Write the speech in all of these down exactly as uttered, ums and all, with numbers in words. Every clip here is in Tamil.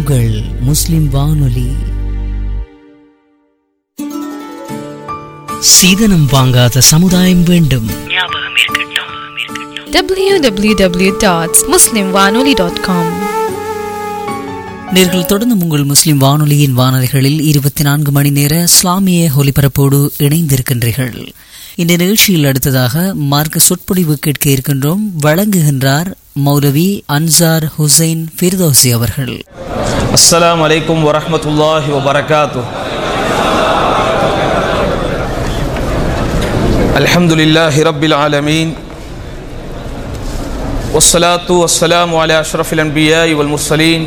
உங்கள் முஸ்லிம் வானொலி. சீதனம் வாங்காத சமுதாயம் வேண்டும். டபிள்யூ டபிள்யூ டபிள்யூ டாட் முஸ்லிம் வானொலி டாட் காம். நேர்கள் தொடர்ந்து உங்கள் முஸ்லிம் வானொலியின் வானொலிகளில் இருபத்தி நான்கு மணி நேர இஸ்லாமிய ஒலிபரப்போடு இணைந்திருக்கின்றீர்கள். இந்த நிகழ்ச்சியில் அடுத்ததாக மார்க்க சொற்பொழிவு கேட்க இருக்கின்றோம். வழங்குகின்றார் மௌலவி அன்சார் ஹுசைன் ஃபிர்தௌசி அவர்கள். அஸ்ஸலாமு அலைக்கும் வரஹ்மத்துல்லாஹி வபரகாத்துஹு. அல்ஹம்துலில்லாஹி ரப்பில் ஆலமீன். வஸ்ஸலாத்து வஸ்ஸலாமு அலா அஷ்ரஃபில் அன்பியாஇ வல் முர்ஸலீன்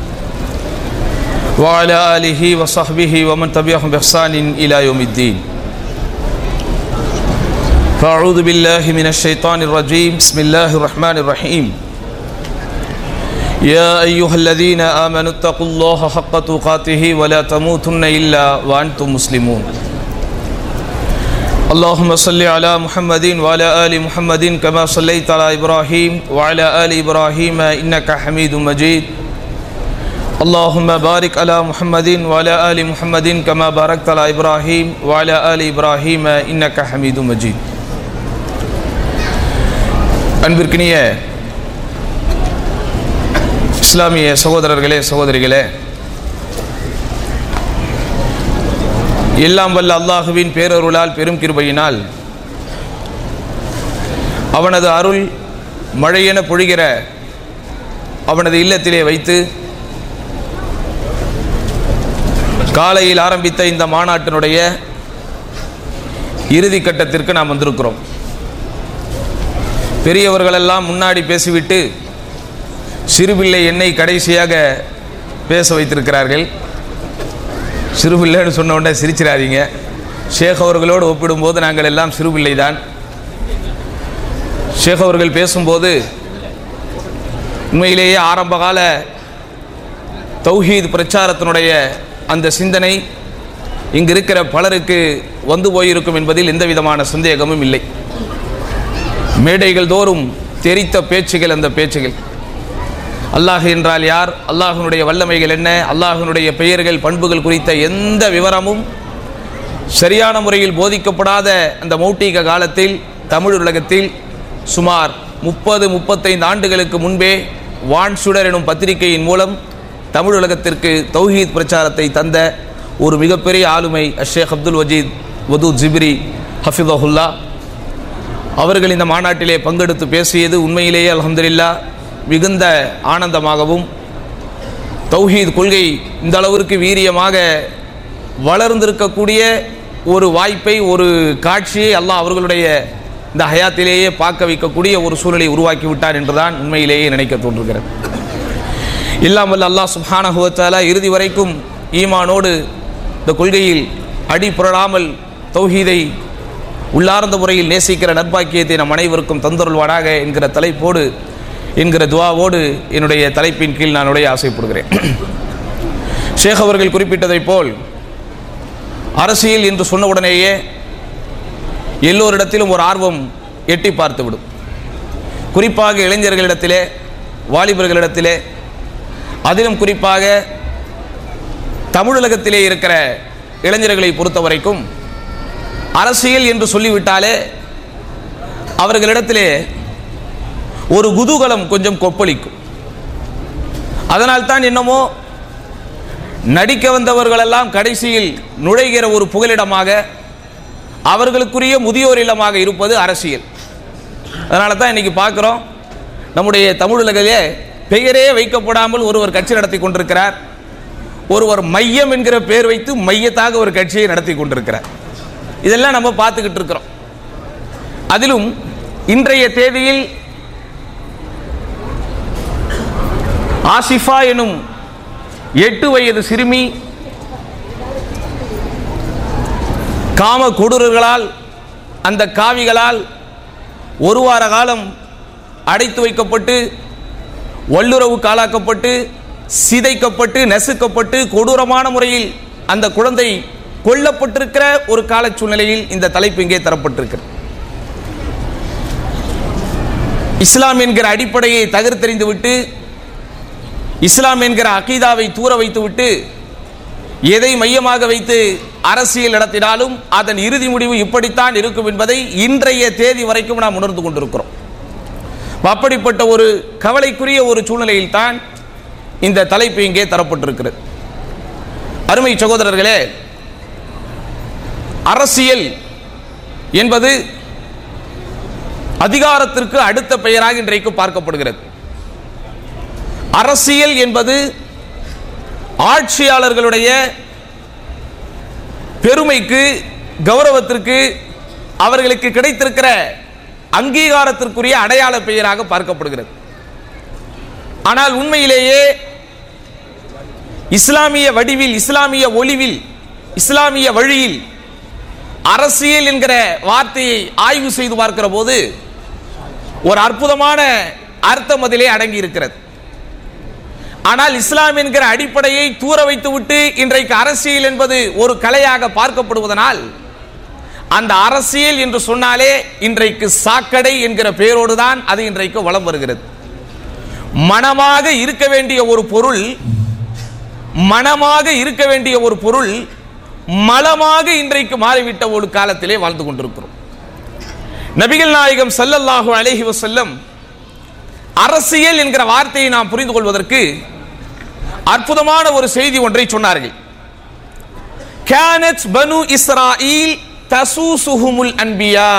வ அலா ஆலிஹி வ ஸஹ்பிஹி வ மன் தபிஅஹும் பிஹ்சானின் இலா யௌமித்தீன். فأعوذ بالله من الشيطان الرجيم. بسم الله الرحمن الرحيم. يا أيها الذين آمنوا اتقوا الله حق تقاته ولا تموتن إلا وأنتم مسلمون. اللهم صل على محمد وعلى آل محمد كما صليت على إبراهيم وعلى آل إبراهيم إنك حميد مجيد. اللهم بارك على محمد وعلى آل محمد كما باركت على إبراهيم وعلى آل إبراهيم إنك حميد مجيد. அன்பிற்கினிய இஸ்லாமிய சகோதரர்களே சகோதரிகளே, எல்லாம் வல்ல அல்லாஹுவின் பேரருளால் பெரும் கிருபையினால் அவனது அருள் மழையென பொழிகிற அவனது இல்லத்திலே வைத்து காலையில் ஆரம்பித்த இந்த மாநாட்டினுடைய இறுதி கட்டத்திற்கு நாம் வந்திருக்கிறோம். பெரியவர்களெல்லாம் முன்னாடி பேசிவிட்டு சிறுபிள்ளை என்னை கடைசியாக பேச வைத்திருக்கிறார்கள். சிறுபிள்ளைன்னு சொன்ன உடனே சிரிச்சிடாதீங்க. ஷேக் அவர்களோடு ஒப்பிடும்போது நாங்கள் எல்லாம் சிறுபிள்ளை தான். ஷேக் அவர்கள் பேசும்போது உண்மையிலேயே ஆரம்பகால தௌஹீத் பிரச்சாரத்தினுடைய அந்த சிந்தனை இங்கு இருக்கிற பலருக்கு வந்து போயிருக்கும் என்பதில் எந்த விதமான சந்தேகமும் இல்லை. மேடைகள் தோறும் தெரித்த பேச்சுகள், அந்த பேச்சுகள் அல்லாஹ் என்றால் யார், அல்லாஹினுடைய வல்லமைகள் என்ன, அல்லாஹினுடைய பெயர்கள் பண்புகள் குறித்த எந்த விவரமும் சரியான முறையில் போதிக்கப்படாத அந்த மௌட்டிக காலத்தில் தமிழ் உலகத்தில் சுமார் முப்பது முப்பத்தைந்து ஆண்டுகளுக்கு முன்பே வான் சுடர் எனும் பத்திரிகையின் மூலம் தமிழ் உலகத்திற்கு தௌஹீத் பிரச்சாரத்தை தந்த ஒரு மிகப்பெரிய ஆளுமை ஷேக் அப்துல் வஜீத் வதூத் ஜிப்ரி ஹஃபிதஹுல்லா அவர்கள் இந்த மாநாட்டிலே பங்கெடுத்து பேசியது உண்மையிலேயே அல்ஹம்துலில்லாஹ் மிகுந்த ஆனந்தமாகவும், தௌஹீத் கொள்கை இந்த அளவிற்கு வீரியமாக வளர்ந்திருக்கக்கூடிய ஒரு வாய்ப்பை, ஒரு காட்சியை அல்லாஹ் அவர்களுடைய இந்த ஹயாத்திலேயே பார்க்க வைக்கக்கூடிய ஒரு சூழலை உருவாக்கி விட்டார் என்றுதான் உண்மையிலேயே நினைக்க தோன்றுகிறது. இல்லாமல் அல்லாஹ் சுப்ஹானஹு வ தஆலா இறுதி வரைக்கும் ஈமானோடு இந்த கொள்கையில் அடி புரளாமல் தௌஹீதை உள்ளார்ந்த முறையில் நேசிக்கிற நற்பாக்கியத்தை நம் அனைவருக்கும் தந்தருள்வானாக என்கிற தலைப்போடு, என்கிற துவாவோடு என்னுடைய தலைப்பின் கீழ் நான் உடைய ஆசைப்படுகிறேன். ஷேக் அவர்கள் குறிப்பிட்டதைப் போல் அரசியல் என்று சொன்னவுடனேயே எல்லோரிடத்திலும் ஒரு ஆர்வம் எட்டி பார்த்துவிடும். குறிப்பாக இளைஞர்களிடத்திலே, வாலிபர்களிடத்திலே, அதிலும் குறிப்பாக தமிழகத்திலே இருக்கிற இளைஞர்களை பொறுத்த வரைக்கும் அரசியல் என்று சொல்லிவிட்டாலே அவர்களிடத்திலே ஒரு குதூகலம் கொஞ்சம் கொப்பளிக்கும். அதனால்தான் என்னமோ நடிக்க வந்தவர்களெல்லாம் கடைசியில் நுழைகிற ஒரு புகலிடமாக, அவர்களுக்குரிய முதியோர் இல்லமாக இருப்பது அரசியல். அதனால தான் இன்னைக்கு பார்க்குறோம், நம்முடைய தமிழகத்திலே பெயரே வைக்கப்படாமல் ஒருவர் கட்சி நடத்தி கொண்டிருக்கிறார். ஒருவர் மையம் என்கிற பெயர் வைத்து மையத்தாக ஒரு கட்சியை நடத்தி கொண்டிருக்கிறார். இதெல்லாம் நம்ம பார்த்துக்கிட்டு இருக்கிறோம். அதிலும் இன்றைய தேதியில் ஆசிஃபா எனும் எட்டு வயது சிறுமி காம கொடூரர்களால், அந்த காவிகளால் ஒரு வார காலம் அடைத்து வைக்கப்பட்டு, வல்லுறவுக்கு ஆளாக்கப்பட்டு, சிதைக்கப்பட்டு, நசுக்கப்பட்டு, கொடூரமான முறையில் அந்த குழந்தை கொல்லப்பட்டிருக்கிற ஒரு கால சூழ்நிலையில் இந்த தலைப்பு இங்கே தரப்பட்டிருக்கிறது. இஸ்லாம் என்கிற அடிப்படையை தகர்த்தெறிந்துவிட்டு இஸ்லாம் என்கிற அகீதாவை தூர வைத்துவிட்டு எதை மையமாக வைத்து அரசியல் நடத்தினாலும் அதன் இறுதி முடிவு இப்படித்தான் இருக்கும் என்பதை இன்றைய தேதி வரைக்கும் நாம் உணர்ந்து கொண்டிருக்கிறோம். அப்படிப்பட்ட ஒரு கவலைக்குரிய ஒரு சூழ்நிலையில் தான் இந்த தலைப்பு இங்கே தரப்பட்டிருக்கிறது. அருமை சகோதரர்களே, அரசியல் என்பது அதிகாரத்திற்கு அடுத்த பெயராக இன்றைக்கு பார்க்கப்படுகிறது. அரசியல் என்பது ஆட்சியாளர்களுடைய பெருமைக்கு, கௌரவத்திற்கு, அவர்களுக்கு கிடைத்திருக்கிற அங்கீகாரத்திற்குரிய அடையாள பெயராக பார்க்கப்படுகிறது. ஆனால் உண்மையிலேயே இஸ்லாமிய வடிவில், இஸ்லாமிய ஒளிவில், இஸ்லாமிய வழியில் அரசியல் என்கிற வார்த்தையை ஆய்வு செய்து பார்க்கிற போது ஒரு அற்புதமான அர்த்தம் அதிலே அடங்கி இருக்கிறது. ஆனால் இஸ்லாம் என்கிற அடிப்படையை தூர வைத்துவிட்டு இன்றைக்கு அரசியல் என்பது ஒரு கலையாக பார்க்கப்படுவதனால் அந்த அரசியல் என்று சொன்னாலே இன்றைக்கு சாக்கடை என்கிற பெயரோடு தான் அது இன்றைக்கு வலம் வருகிறது. மனமாக இருக்க வேண்டிய ஒரு பொருள், மனமாக இருக்க வேண்டிய ஒரு பொருள் மலமாக இன்றைக்கு மாறிவிட்ட ஒரு காலத்திலே வாழ்ந்து கொண்டிருக்கிறோம். நபிகள் நாயகம் ஸல்லல்லாஹு அலைஹி வஸல்லம் அரசியல் என்கிற வார்த்தையை நாம் புரிந்து கொள்வதற்கு அற்புதமான ஒரு செய்தி ஒன்றை சொன்னார்கள். கானத் பனு இஸ்ராயீல் தசூசுஹுமுல் அன்பியா.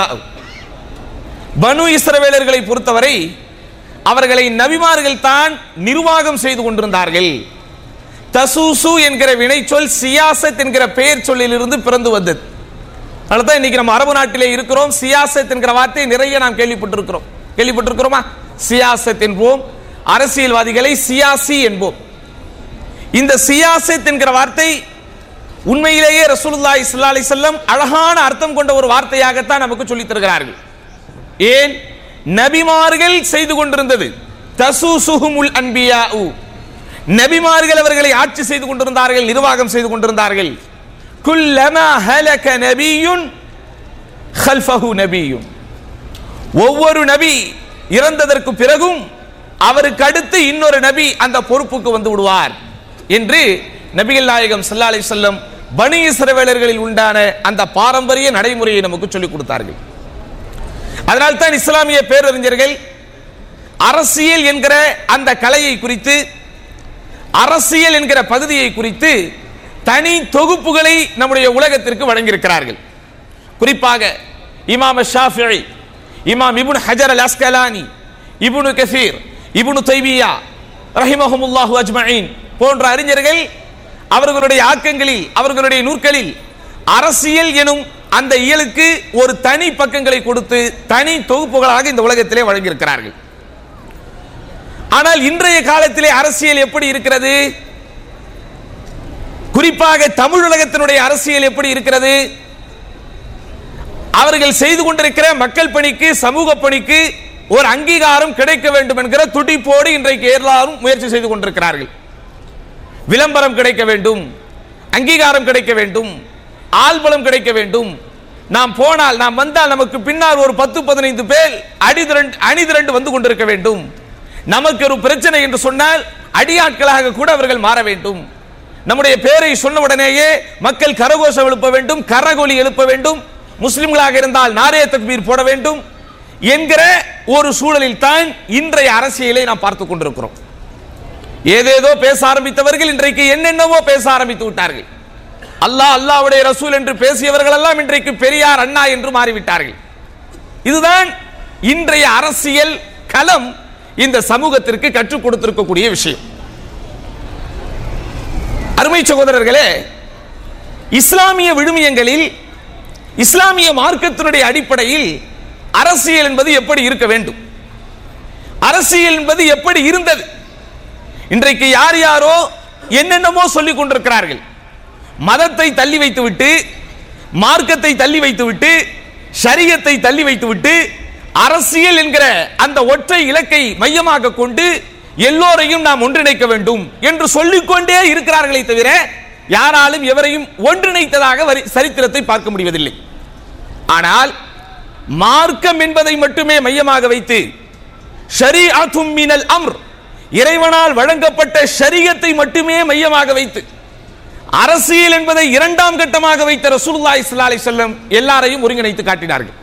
பனு இஸ்ரவேலர்களை பொறுத்தவரை அவர்களை நபிமார்கள் தான் நிர்வாகம் செய்து கொண்டிருந்தார்கள். தசூசு என்கிற வினைச்சொல் சியாசத் என்கிற பெயர் சொல்லிலிருந்து பிறந்து வந்தது. அதனால்தான் இன்னைக்கு நம்ம அரபு நாட்டிலே இருக்கிறோம். சியாசத் என்கிற வார்த்தை நிறைய நாம் கேள்விப்பட்டிருக்கிறோம். கேள்விப்பட்டிருக்கிறோமா? சியாசத் என்போம், அரசியல்வாதிகளை சியாசி என்போம். இந்த சியாசத் என்கிற வார்த்தை உண்மையிலேயே ரசூலுல்லாஹி ஸல்லல்லாஹு அலைஹி வஸல்லம் அழகான அர்த்தம் கொண்ட ஒரு வார்த்தையாகத்தான் நமக்கு சொல்லித் தருகிறார்கள். ஏன்? நபிமார்கள் செய்து கொண்டிருந்தது. தசூசுஹுமுல் அன்பியாஉ, நபிமார்கள் அவர்களை ஆட்சி செய்து கொண்டிருந்தார்கள், நிர்வாகம் செய்து கொண்டிருந்தார்கள். குல்லமா ஹலக நபியுன் கல்ஃபஹு நபியுன், ஒவ்வொரு நபி இறந்ததற்கு பிறகும் அவருக்கு அடுத்து இன்னொரு நபி அந்த பொறுப்புக்கு வந்து விடுவார் என்று நபிகள் நாயகம் ஸல்லல்லாஹு அலைஹி வஸல்லம் பனி இஸ்ரவேலர்களில் உண்டான அந்த பாரம்பரிய நடைமுறையை நமக்கு சொல்லிக் கொடுத்தார்கள். அதனால் தான் இஸ்லாமிய பேரறிஞர்கள் அரசியல் என்கிற அந்த கலையை குறித்து, அரசியல் என்கிற பகுதியை குறித்து தனி தொகுப்புகளை நம்முடைய உலகத்திற்கு வழங்கியிருக்கிறார்கள். குறிப்பாக இமாம் ஷாஃபிஈ, இமாம் இப்னு ஹஜர் அல் அஸ்கலானி, இப்னு கஸீர், இப்னு தைமியா ரஹிமஹுமுல்லாஹு அஜ்மஈன் போன்ற அறிஞர்கள் அவர்களுடைய ஆக்கங்களில், அவர்களுடைய நூற்களில் அரசியல் எனும் அந்த இயலுக்கு ஒரு தனி பக்கங்களை கொடுத்து தனி தொகுப்புகளாக இந்த உலகத்திலே வழங்கியிருக்கிறார்கள். ஆனால் இன்றைய காலத்திலே அரசியல் எப்படி இருக்கிறது? குறிப்பாக தமிழ் உலகத்தினுடைய அரசியல் எப்படி இருக்கிறது? அவர்கள் செய்து கொண்டிருக்கிற மக்கள் பணிக்கு, சமூக பணிக்கு ஒரு அங்கீகாரம் கிடைக்க வேண்டும் என்கிற துடிப்போடு இன்றைக்கு எல்லாரும் முயற்சி செய்து கொண்டிருக்கிறார்கள். விளம்பரம் கிடைக்க வேண்டும், அங்கீகாரம் கிடைக்க வேண்டும், ஆள்பலம் கிடைக்க வேண்டும். நாம் போனால், நாம் வந்தால் நமக்கு பின்னால் ஒரு பத்து பதினைந்து பேர் அணிதிரண்டு அணிதிரண்டு வந்து கொண்டிருக்க வேண்டும். நமக்கு ஒரு பிரச்சனை என்று சொன்னால் அடியாட்களாக கூட அவர்கள் மாற வேண்டும். நம்முடைய பேரை சொன்னவுடனேயே மக்கள் கரகோஷம் எழுப்ப வேண்டும், கரகொலி எழுப்ப வேண்டும். முஸ்லிம்களாக இருந்தால் நாரே தக்பீர் போட வேண்டும் என்கிற ஒரு சூழலில் தான் இன்றைய அரசியலை நாம் பார்த்துக் கொண்டிருக்கிறோம். ஏதேதோ பேச ஆரம்பித்தவர்கள் இன்றைக்கு என்னென்னவோ பேச ஆரம்பித்து விட்டார்கள். அல்லாஹ், அல்லாஹ்வுடைய ரசூல் என்று பேசியவர்கள் எல்லாம் இன்றைக்கு பெரியார், அண்ணா என்று மாறிவிட்டார்கள். இதுதான் இன்றைய அரசியல் களம் இந்த சமூகத்திற்கு கற்றுக் கொடுத்திருக்கக்கூடிய விஷயம். அருமை சகோதரர்களே, இஸ்லாமிய விழுமியங்களில், இஸ்லாமிய மார்க்கத்தினுடைய அடிப்படையில் அரசியல் என்பது எப்படி இருக்க வேண்டும், அரசியல் என்பது எப்படி இருந்தது? இன்றைக்கு யார் யாரோ என்னென்னமோ சொல்லிக் கொண்டிருக்கிறார்கள். மதத்தை தள்ளி வைத்துவிட்டு, மார்க்கத்தை தள்ளி வைத்துவிட்டு, ஷரியத்தை தள்ளி வைத்துவிட்டு, அரசியல் என்கிற அந்த ஒற்றை இலக்கை மையமாக கொண்டு எல்லோரையும் நாம் ஒன்றிணைக்க வேண்டும் என்று சொல்லிக்கொண்டே இருக்கிறார்களே தவிர யாராலும் எவரையும் ஒன்றிணைத்ததாக சரித்திரத்தை பார்க்க முடிவதில்லை. ஆனால் மார்க்கம் என்பதை மட்டுமே மையமாக வைத்து ஷரீஅத்தும் மினல் அம்ர், இறைவனால் வழங்கப்பட்ட ஷரியத்தை மட்டுமே மையமாக வைத்து அரசியல் என்பதை இரண்டாம் கட்டமாக வைத்த ரசூலுல்லாஹி ஸல்லல்லாஹு அலைஹி வஸல்லம் எல்லாரையும் ஒருங்கிணைத்து காட்டினார்கள்.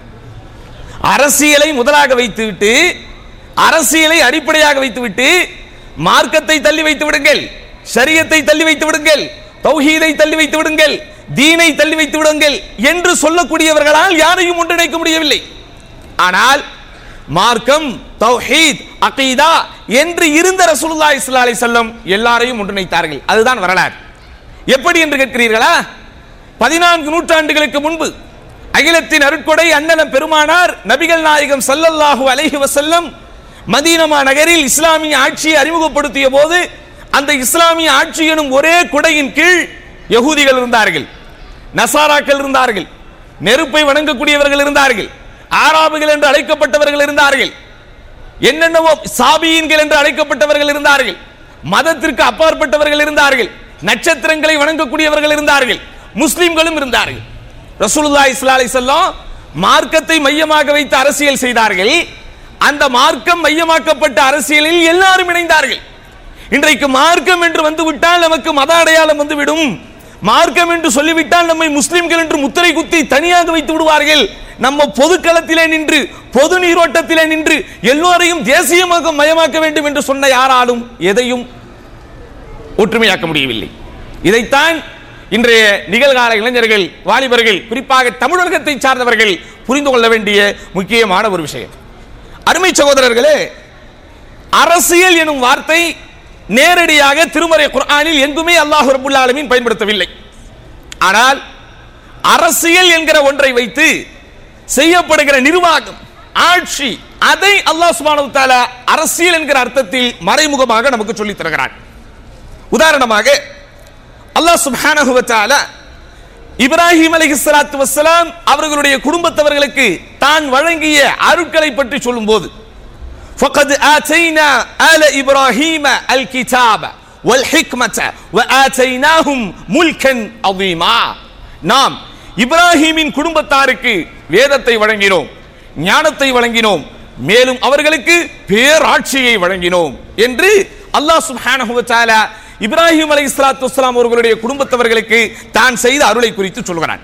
அரசியலை முதலாக வைத்துவிட்டு, அரசியலை அடிப்படையாக வைத்துவிட்டு மார்க்கத்தை தள்ளி வைத்து விடுங்கள், ஷரியத்தை தள்ளி வைத்து விடுங்கள், தௌஹீதை தள்ளி வைத்து விடுங்கள், தீனை தள்ளி வைத்து விடுங்கள் என்று சொல்லக்கூடியவர்களால் யாரையும் ஒன்றிணைக்க முடியவில்லை. ஆனால் மார்க்கம், தௌஹீத், அகீதா என்று இருந்த ரசூலுல்லாஹி ஸல்லல்லாஹு அலைஹி வஸல்லம் எல்லாரையும் ஒன்றிணைத்தார்கள். அதுதான் வரலாறு. எப்படி என்று கேட்கிறீர்களா? பதினான்கு நூற்றாண்டுகளுக்கு முன்பு அகிலத்தின் அருட்கொடை அண்ணலம் பெருமானார் நபிகள் நாயகம் ஸல்லல்லாஹு அலைஹி வஸல்லம் மதீனா நகரில் இஸ்லாமிய ஆட்சியை அறிமுகப்படுத்திய போது அந்த இஸ்லாமிய ஆட்சி எனும் ஒரே குடையின் கீழ் யகூதிகள் இருந்தார்கள், நசாராக்கள் இருந்தார்கள், நெருப்பை வணங்கக்கூடியவர்கள் இருந்தார்கள், ஆராபுகள் என்று அழைக்கப்பட்டவர்கள் இருந்தார்கள், என்னென்னவோ சாபியீன்கள் என்று அழைக்கப்பட்டவர்கள் இருந்தார்கள், மதத்திற்கு அப்பாற்பட்டவர்கள் இருந்தார்கள், நட்சத்திரங்களை வணங்கக்கூடியவர்கள் இருந்தார்கள், முஸ்லிம்களும் இருந்தார்கள். ரசூலுல்லாஹி ஸல்லல்லாஹு அலைஹி வஸல்லம் மார்க்கத்தை மையமாக வைத்து அரசியல் செய்தார்கள். அந்த மார்க்கம் மையமாக்கப்பட்ட அரசியலில் எல்லாரும் இணைந்தார்கள். இன்றைக்கு மார்க்கம் என்று வந்துவிட்டால் நமக்கு மத அடையாளம் வந்துவிடும், மார்க்கம் என்று சொல்லிவிட்டால் நம்மை முஸ்லிம்கள் என்று முத்திரை குத்தி தனியாக வைத்து விடுவார்கள். நம்ம பொதுக்களத்திலே நின்று, பொது நீரோட்டத்திலே நின்று எல்லோரையும் தேசியமாக மயமாக்க வேண்டும் என்று சொன்ன யாராலும் எதையும் ஒற்றுமையாக்க முடியவில்லை. இதைத்தான் இன்றைய நிகழ்கால இளைஞர்கள், வாலிபர்கள், குறிப்பாக தமிழகத்தை சார்ந்தவர்கள் புரிந்து கொள்ள வேண்டிய முக்கியமான ஒரு விஷயம். அருமை சகோதரர்களே, அரசியல் எனும் வார்த்தை நேரடியாக திருமறை குர்ஆனில் எங்குமே அல்லாஹ் ரப்பல் ஆலமீன் பயன்படுத்தவில்லை. ஆனால் அரசியல் என்கிற ஒன்றை வைத்து செய்யப்படுகிற நிர்வாகம், ஆட்சி, அதை அல்லாஹ் சுப்ஹானஹு வ தஆலா அரசியல் என்கிற அர்த்தத்தில் மறைமுகமாக நமக்கு சொல்லித் தருகிறான். உதாரணமாக அல்லாஹ் சுப்ஹானஹு வ தஆலா இப்ராஹிம் அலைஹிஸ்ஸலாத்து வஸ்ஸலாம் அவர்களுடைய குடும்பத்தவர்களுக்கு தான் வழங்கிய அருட்களை பற்றி சொல்லும்போது, ஃபகத் ஆதைனா ஆல இப்ராஹீம அல் கிதாப வல் ஹிக்மத வ ஆதைனாஹும் முல்கன் அதீமா, நாம் இப்ராஹீமின் குடும்பத்தாருக்கு வேதத்தை வழங்கினோம், ஞானத்தை வழங்கினோம், மேலும் அவர்களுக்கு பேராட்சியை வழங்கினோம் என்று அல்லாஹ் சுப்ஹானஹு வ தஆலா இப்ராஹிம் அலைஹிஸ்ஸலாத்து வஸ்ஸலாம் அவர்களுடைய குடும்பத்தவர்களுக்கு தான் செய்த அருளை குறித்து சொல்கிறான்.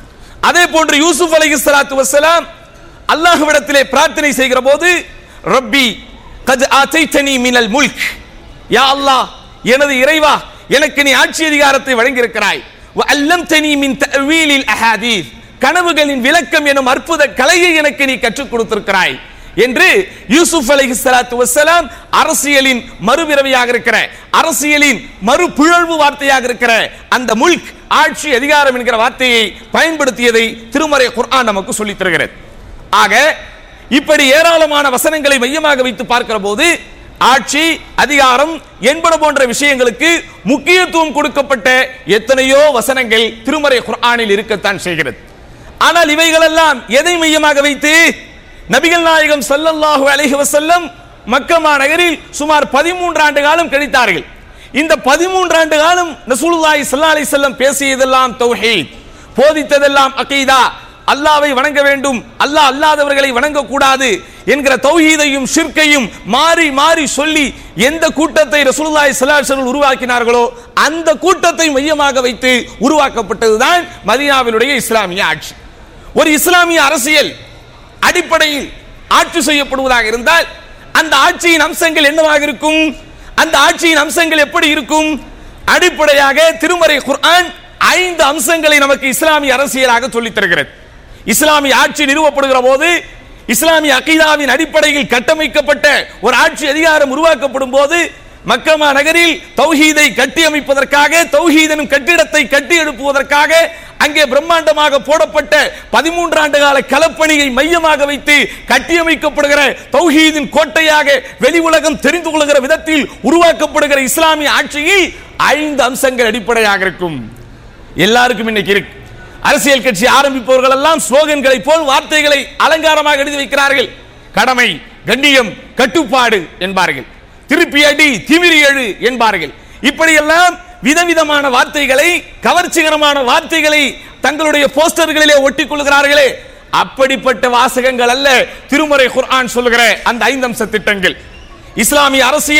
அதே போன்று யூசுப் அலைஹிஸ்ஸலாத்து வஸ்ஸலாம் அல்லாஹ்விடத்திலே பிரார்த்தனை செய்கிற போது, ரப்பி கத் ஆதைதனி மினல் முல்க், யா அல்லாஹ் எனது இறைவா எனக்கு நீ ஆட்சி அதிகாரத்தை வழங்கி இருக்கிறாய், வ அல்லம்தனி மின் தஅவீலில் அஹாதீஸ், கனவுகளின் விளக்கம் எனும் அற்புத கலையை எனக்கு நீ கற்றுக் கொடுத்திருக்கிறாய் என்று யூசுப் அலைஹிஸ்ஸலாத்து வஸ்ஸலாம் அரசியலின் மறுபிறவியாக இருக்கிற, அரசியலின் மறுபிழழ்வு வார்த்தையாக இருக்கிற அந்த முல்க், ஆட்சி அதிகாரம் என்கிற வார்த்தையை பயன்படுத்தியதை திருமறை குர்ஆன் நமக்கு சொல்லித் தருகிறது. ஆக இப்படி ஏராளமான வசனங்களை மையமாக வைத்து பார்க்கிற போது ஆட்சி, அதிகாரம் என்பன போன்ற விஷயங்களுக்கு முக்கியத்துவம் கொடுக்கப்பட்ட எத்தனையோ வசனங்கள் திருமறை குர்ஆனில் இருக்கத்தான் செய்கிறது. ஆனால் இவைகளெல்லாம் எதை மையமாக வைத்து? நபிகள் நாயகம் ஸல்லல்லாஹு அலைஹி வஸல்லம் மக்கா நகரில் சுமார் பதிமூன்று ஆண்டு காலம் கழித்தார்கள். இந்த பதிமூன்று ஆண்டு காலம் ரசூலுல்லாஹி ஸல்லல்லாஹு அலைஹி வஸல்லம் பேசியதெல்லாம் தௌஹீத், போதித்ததெல்லாம் அகீதா, அல்லாஹ்வை வணங்க வேண்டும், அல்லாஹ் அல்லாதவர்களை வணங்கக்கூடாது என்கிற தௌஹீதையும் ஷிர்கையும் மாறி மாறி சொல்லி எந்த கூட்டத்தை ரசூலுல்லாஹி ஸல்லல்லாஹு அலைஹி வஸல்லம் உருவாக்கினார்களோ அந்த கூட்டத்தை மையமாக வைத்து உருவாக்கப்பட்டதுதான் மதீனாவினுடைய இஸ்லாமிய ஆட்சி. ஒரு இஸ்லாமிய அரசியல் அடிப்படையில் ஆட்சி செய்யப்படுவதாக இருந்தால் அந்த ஆட்சியின் அம்சங்கள் என்னவாக இருக்கும்? அந்த ஆட்சியின் அம்சங்கள் எப்படி இருக்கும்? அடிப்படையாக திருமறை குர்ஆன் ஐந்து அம்சங்களை நமக்கு இஸ்லாமிய அரசியலாக சொல்லித் தருகிறது. இஸ்லாமிய ஆட்சி நிறுவப்படுகிற போது, இஸ்லாமிய அகீதாவின் அடிப்படையில் கட்டமைக்கப்பட்ட ஒரு ஆட்சி அதிகாரம் உருவாக்கப்படும் போது மக்கா நகரில் தௌஹீதை கட்டி அமைப்பதற்காக, தௌஹீதனும் கட்டிடத்தை கட்டி எழுப்புவதற்காக அங்கே பிரம்மாண்டமாக போடப்பட்ட பதிமூன்று ஆண்டு கால களப்பணியை மையமாக வைத்து கட்டியமைக்கப்படுகிற தௌஹீதின் கோட்டையாக வெளி உலகம் தெரிந்து கொள்கிற விதத்தில் உருவாக்கப்படுகிற இஸ்லாமிய ஆட்சியில் ஐந்து அம்சங்கள் அடிப்படையாக இருக்கும். எல்லாருக்கும் இன்னைக்கு இருக்கு. அரசியல் கட்சி ஆரம்பிப்பவர்கள் எல்லாம் ஸ்லோகன்களை போல் வார்த்தைகளை அலங்காரமாக எழுதி வைக்கிறார்கள். கடமை, கண்ணியம், கட்டுப்பாடு என்பார்கள், திருப்பி அடி, திமிரி எழு என்பார்கள். இப்படியெல்லாம் விதவிதமான வார்த்தைகளை, கவர்ச்சிகரமான வார்த்தைகளை தங்களுடைய போஸ்டர்களிலே ஒட்டிக் கொள்கிறார்களே, அப்படிப்பட்ட வாசகங்கள் அல்ல திருமறை குர்ஆன் சொல்லுகிற அந்த ஐந்து அம்ச திட்டங்கள். இஸ்லாமிய அரசியல்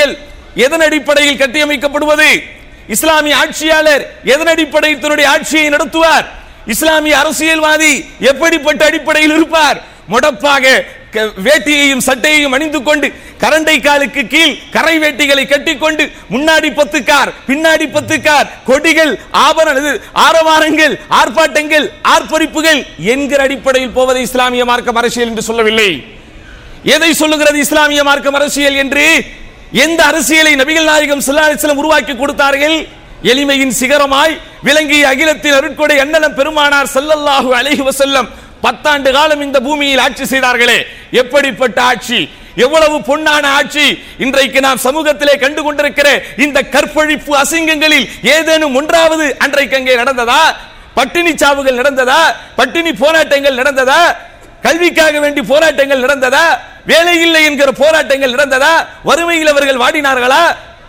எதன் அடிப்படையில் கட்டியமைக்கப்படுவது? இஸ்லாமிய ஆட்சியாளர் எதன் அடிப்படையில் தன்னுடைய ஆட்சியை நடத்துவார்? இஸ்லாமிய அரசியல்வாதி எப்படிப்பட்ட அடிப்படையில் இருப்பார்? முடப்பாக வேட்டியையும் சட்டையையும் அணிந்து கொண்டு கரண்டை காலுக்கு கீழ் கரை வேட்டிகளை கட்டிக்கொண்டு முன்னாடி பத்து கார் பின்னாடி பத்து கார் கொடிகள் ஆபரண ஆரவாரங்கள் ஆர்ப்பாட்டங்கள் ஆர்ப்பரிப்புகள் என்கிற அடிப்படையில் போவது இஸ்லாமிய மார்க்கம் அரசியல் என்று சொல்லவில்லை. எதை சொல்லுகிறது இஸ்லாமிய மார்க்கம் அரசியல் என்று? எந்த அரசியலை நபிகள் நாயகம் ஸல்லல்லாஹு அலைஹி வஸல்லம் உருவாக்கி கொடுத்தார்கள்? எளிமையின் சிகரமாய் விளங்கிய அகிலத்தின் அருட்கொடை அண்ணலம் பெருமானார் ஸல்லல்லாஹு அலைஹி வஸல்லம் பத்தாண்டு காலம் இந்த பூமியில் ஆட்சி செய்தார்களே, எப்படிப்பட்ட ஆட்சி, எவ்வளவு பொன்னான ஆட்சி! இன்றைக்கு நாம் சமூகத்திலே கண்டு கொண்டிருக்கிற இந்த கற்பழிப்பு அசிங்கங்களில் ஏதேனும் ஒன்றாவது அன்றைக்கு அங்கே நடந்ததா? பட்டினி சாவுகள் நடந்ததா? பட்டினி போராட்டங்கள் நடந்ததா? கல்விக்காக வேண்டி போராட்டங்கள் நடந்ததா? வேலை இல்லை என்கிற போராட்டங்கள் நடந்ததா? வறுமையில் அவர்கள் வாடினார்களா?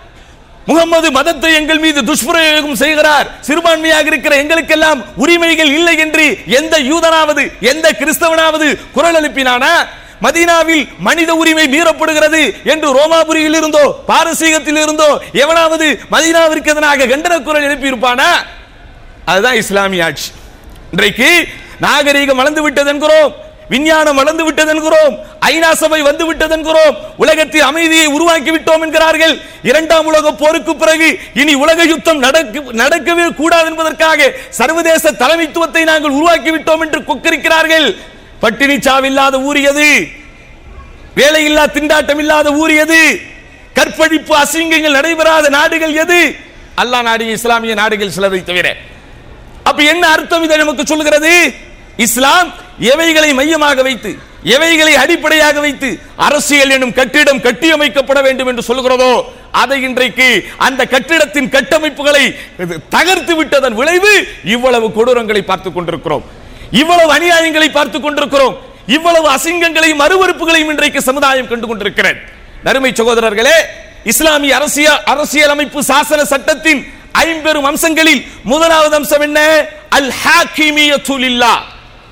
முகமது மதத்தை எங்கள் மீது துஷ்பிரயோகம் செய்கிறார், சிறுபான்மையாக இருக்கிற எங்களுக்கெல்லாம் உரிமைகள் இல்லை என்று எந்த யூதனாவது எந்த கிறிஸ்தவனாவது குரல் எழுப்பினானா? மதீனாவில் மனித உரிமை மீறப்படுகிறது என்று ரோமாபுரியில் இருந்தோ பாரசீகத்தில் இருந்தோ எவனாவது மதீனாவிற்கு எதிராக கண்டன குரல் எழுப்பி இருப்பானா? அதுதான் இஸ்லாமிய ஆட்சி. இன்றைக்கு நாகரீகம் வளர்ந்து விட்டது என்கிறோம், விஞ்ஞானம் வளர்ந்து விட்டது என்கிறோம், ஐநா சபை வந்து விட்டது என்கிறோம், உலகத்தில் அமைதியை உருவாக்கி விட்டோம் என்கிறார்கள். இரண்டாம் உலக போருக்கு பிறகு இனி உலக யுத்தம் நடக்கவே கூடாது என்பதற்காக சர்வதேச தலைமைத்துவத்தை நாங்கள் உருவாக்கி விட்டோம் என்று கொக்கரிக்கிறார்கள். பட்டினி சாவில்லாத ஊர் எது? வேலையில்லா திண்டாட்டம் இல்லாத ஊர் எது? கற்பழிப்பு அசிங்கங்கள் நடைபெறாத நாடுகள் எது? அல்லாஹ் நாடு இஸ்லாமிய நாடுகள் சிலரை தவிர. அப்ப என்ன அர்த்தம் இதை நமக்கு சொல்கிறது? இஸ்லாம் எவைகளை மையமாக வைத்து எவைகளை அடிப்படையாக வைத்து அரசியல் எனும் கட்டிடம் கட்டியமைக்கப்பட வேண்டும் என்று சொல்கிறதோ அதை இன்றைக்கு அந்த கட்டிடத்தின் கட்டமைப்புகளை தகர்த்து விட்டதன் விளைவு இவ்வளவு கொடூரங்களை பார்த்துக் கொண்டிருக்கிறோம், இவ்வளவு அநியாயங்களை பார்த்துக் கொண்டிருக்கிறோம், இவ்வளவு அசிங்கங்களையும் அருவருப்புகளையும் இன்றைக்கு சமுதாயம் கண்டு கொண்டிருக்கிறது. நறுமை சகோதரர்களே, இஸ்லாமிய அரசியல் அரசியல் அமைப்பு சாசன சட்டத்தின் ஐம்பெரும் அம்சங்களில் முதலாவது அம்சம் என்ன? அல் ஹாக்கிமியத்து லில்லாஹ்.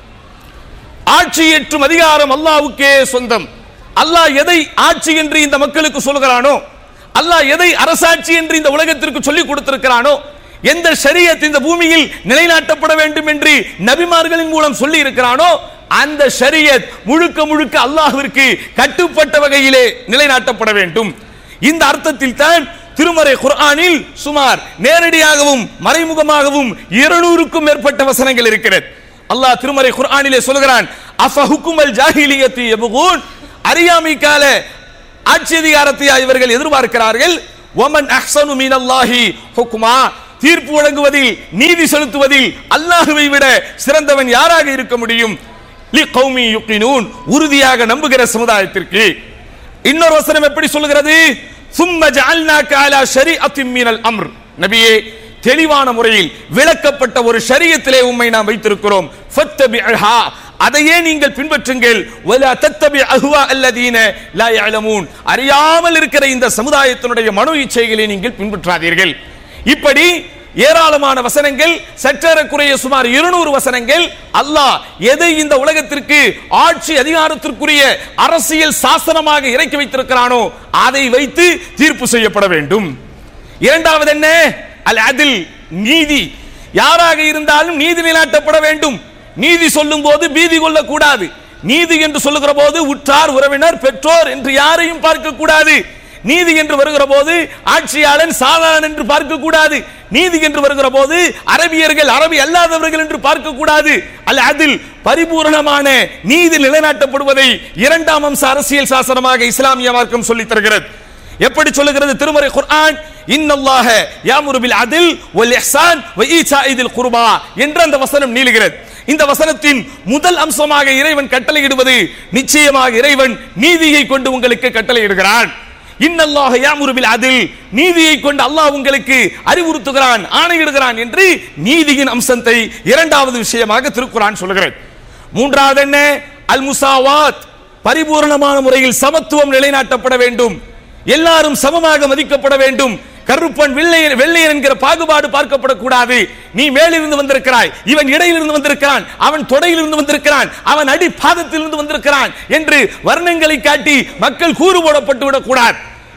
ஆட்சி ஏற்றும் அதிகாரம் அல்லாஹ்வுக்கே சொந்தம். அல்லாஹ் எதை ஆட்சி என்று இந்த மக்களுக்கு சொல்கிறானோ, அல்லாஹ் எதை அரசாட்சி என்று இந்த உலகத்திற்கு சொல்லிக் கொடுத்திருக்கிறானோ, எந்த ஷரியத் இந்த பூமியில் நிலைநாட்டப்பட வேண்டும் என்று நபிமார்களின் மூலம் சொல்லி இருக்கிறானோ அந்த ஷரியத் முழுக்க முழுக்க அல்லாஹ்விற்கு கட்டுப்பட்ட வகையிலே நிலைநாட்டப்பட வேண்டும். இந்த அர்த்தத்தில் தான் திருமறை குர்ஆனில் சுமார் நேரடியாகவும் மறைமுகமாகவும் இருநூறுக்கும் மேற்பட்ட வசனங்கள் இருக்கிறது. அல்லாஹ் திருமறை குர்ஆனிலே சொல்கிறான், அஃபஹுக்குமல் ஜாஹிலியத்தி யபூன், அறியாமை கால ஆட்சி அதிகாரத்தை இவர்கள் எதிர்பார்க்கிறார்கள். வமன் அஹ்ஸனு மினல்லாஹி ஹுக்மா, தீர்ப்பு வழங்குவதில் நீதி செலுத்துவதில் அல்லாஹ்வை விட சிறந்தவன் யாராக இருக்க முடியும்? லிகௌமி யுகினூன், உறுதியாக நம்புகிற சமுதாயத்திற்கு. இன்னொரு வசனம் எப்படி சொல்கிறது? சும்ம ஜஅல்னாக அலா ஷரீஅத்தின் மினல் அம்ர், நபியே தெளிவான முறையில் விளக்கப்பட்ட ஒரு ஷரியத்திலே உம்மை நாம் வைத்திருக்கிறோம். ஃபத்தபிஹா, அதையே நீங்கள் பின்பற்றுங்கள். வலா தத்தபி அஹ்வா அல்லதீன லா யஅலமூன், அறியாமல் இருக்கிற இந்த சமுதாயத்தினுடைய மனோ இச்சைகளை நீங்கள் பின்பற்றாதீர்கள். இப்படி ஏராளமான வசனங்கள், சற்றேறக்குறைய சுமார் இருநூறு வசனங்கள் அல்லாஹ் எதை இந்த உலகத்திற்கு ஆட்சி அதிகாரத்திற்குரிய அரசியல் சாசனமாக இறக்கி வைத்திருக்கிறானோ அதை வைத்து தீர்ப்பு செய்யப்பட வேண்டும். இரண்டாவது என்ன? அல் அத்ல், நீதி. யாராக இருந்தாலும் நீதி நிலைநாட்டப்பட வேண்டும். நீதி சொல்லும் போது பீதி கொள்ளக்கூடாது. நீதி என்று சொல்லுகிற போது உற்றார் உறவினர் பெற்றோர் என்று யாரையும் பார்க்க கூடாது. நீதி என்று வருகிற போது ஆட்சியாளன் சாதாரண என்று பார்க்க கூடாது. நீதி என்று வருகிற போது அரபியர்கள் அரபி அல்லாதவர்கள் என்று பார்க்க கூடாது. அல் அத்ல், பரிபூர்ணமான நீதி நிலைநாட்டப்படுவதை இரண்டாம் அம்ச அரசியல் சாசனமாக இஸ்லாமிய மார்க்கம் சொல்லித் தருகிறது. எப்படி சொல்லுகிறது திருமறை குர்ஆன்? இன்னல்லாஹ யாமுரு பில் அத்ல் வல் இஹ்சான் வ ஈதாஇ தில் குர்பா என்ற அந்த வசனம் நீளுகிறது. இந்த வசனத்தின் முதல் அம்சமாக இறைவன் கட்டளையிடுவது நிச்சயமாக இறைவன் நீதியை கொண்டு உங்களுக்கு கட்டளையிடுகிறான். இன்னல்லாஹ யாமுரு பில் அத்ல், நீதியை கொண்டு அல்லாஹ் உங்களுக்கு அறிவுறுத்துகிறான், ஆணையிடுகிறான் என்று நீதியின் அம்சத்தை இரண்டாவது விஷயமாக திருக்குர்ஆன் சொல்லுகிறது. மூன்றாவது என்ன? அல் முசாவாத், பரிபூர்ணமான முறையில் சமத்துவம் நிலைநாட்டப்பட வேண்டும். எல்லாரும் சமமாக மதிக்கப்பட வேண்டும். கருப்பன் வெள்ளையன் வெள்ளையன் என்கிற பாகுபாடு பார்க்கப்படக்கூடாது. நீ மேலிருந்து வந்திருக்கிறாய், இவன் இடையிலிருந்து வந்திருக்கிறான், அவன் தொடையிலிருந்து வந்திருக்கிறான், அவன் அடி பாதத்திலிருந்து வந்திருக்கிறான் என்று வர்ணங்களை காட்டி மக்கள் கூறு போடப்பட்டு விடக்கூடாது.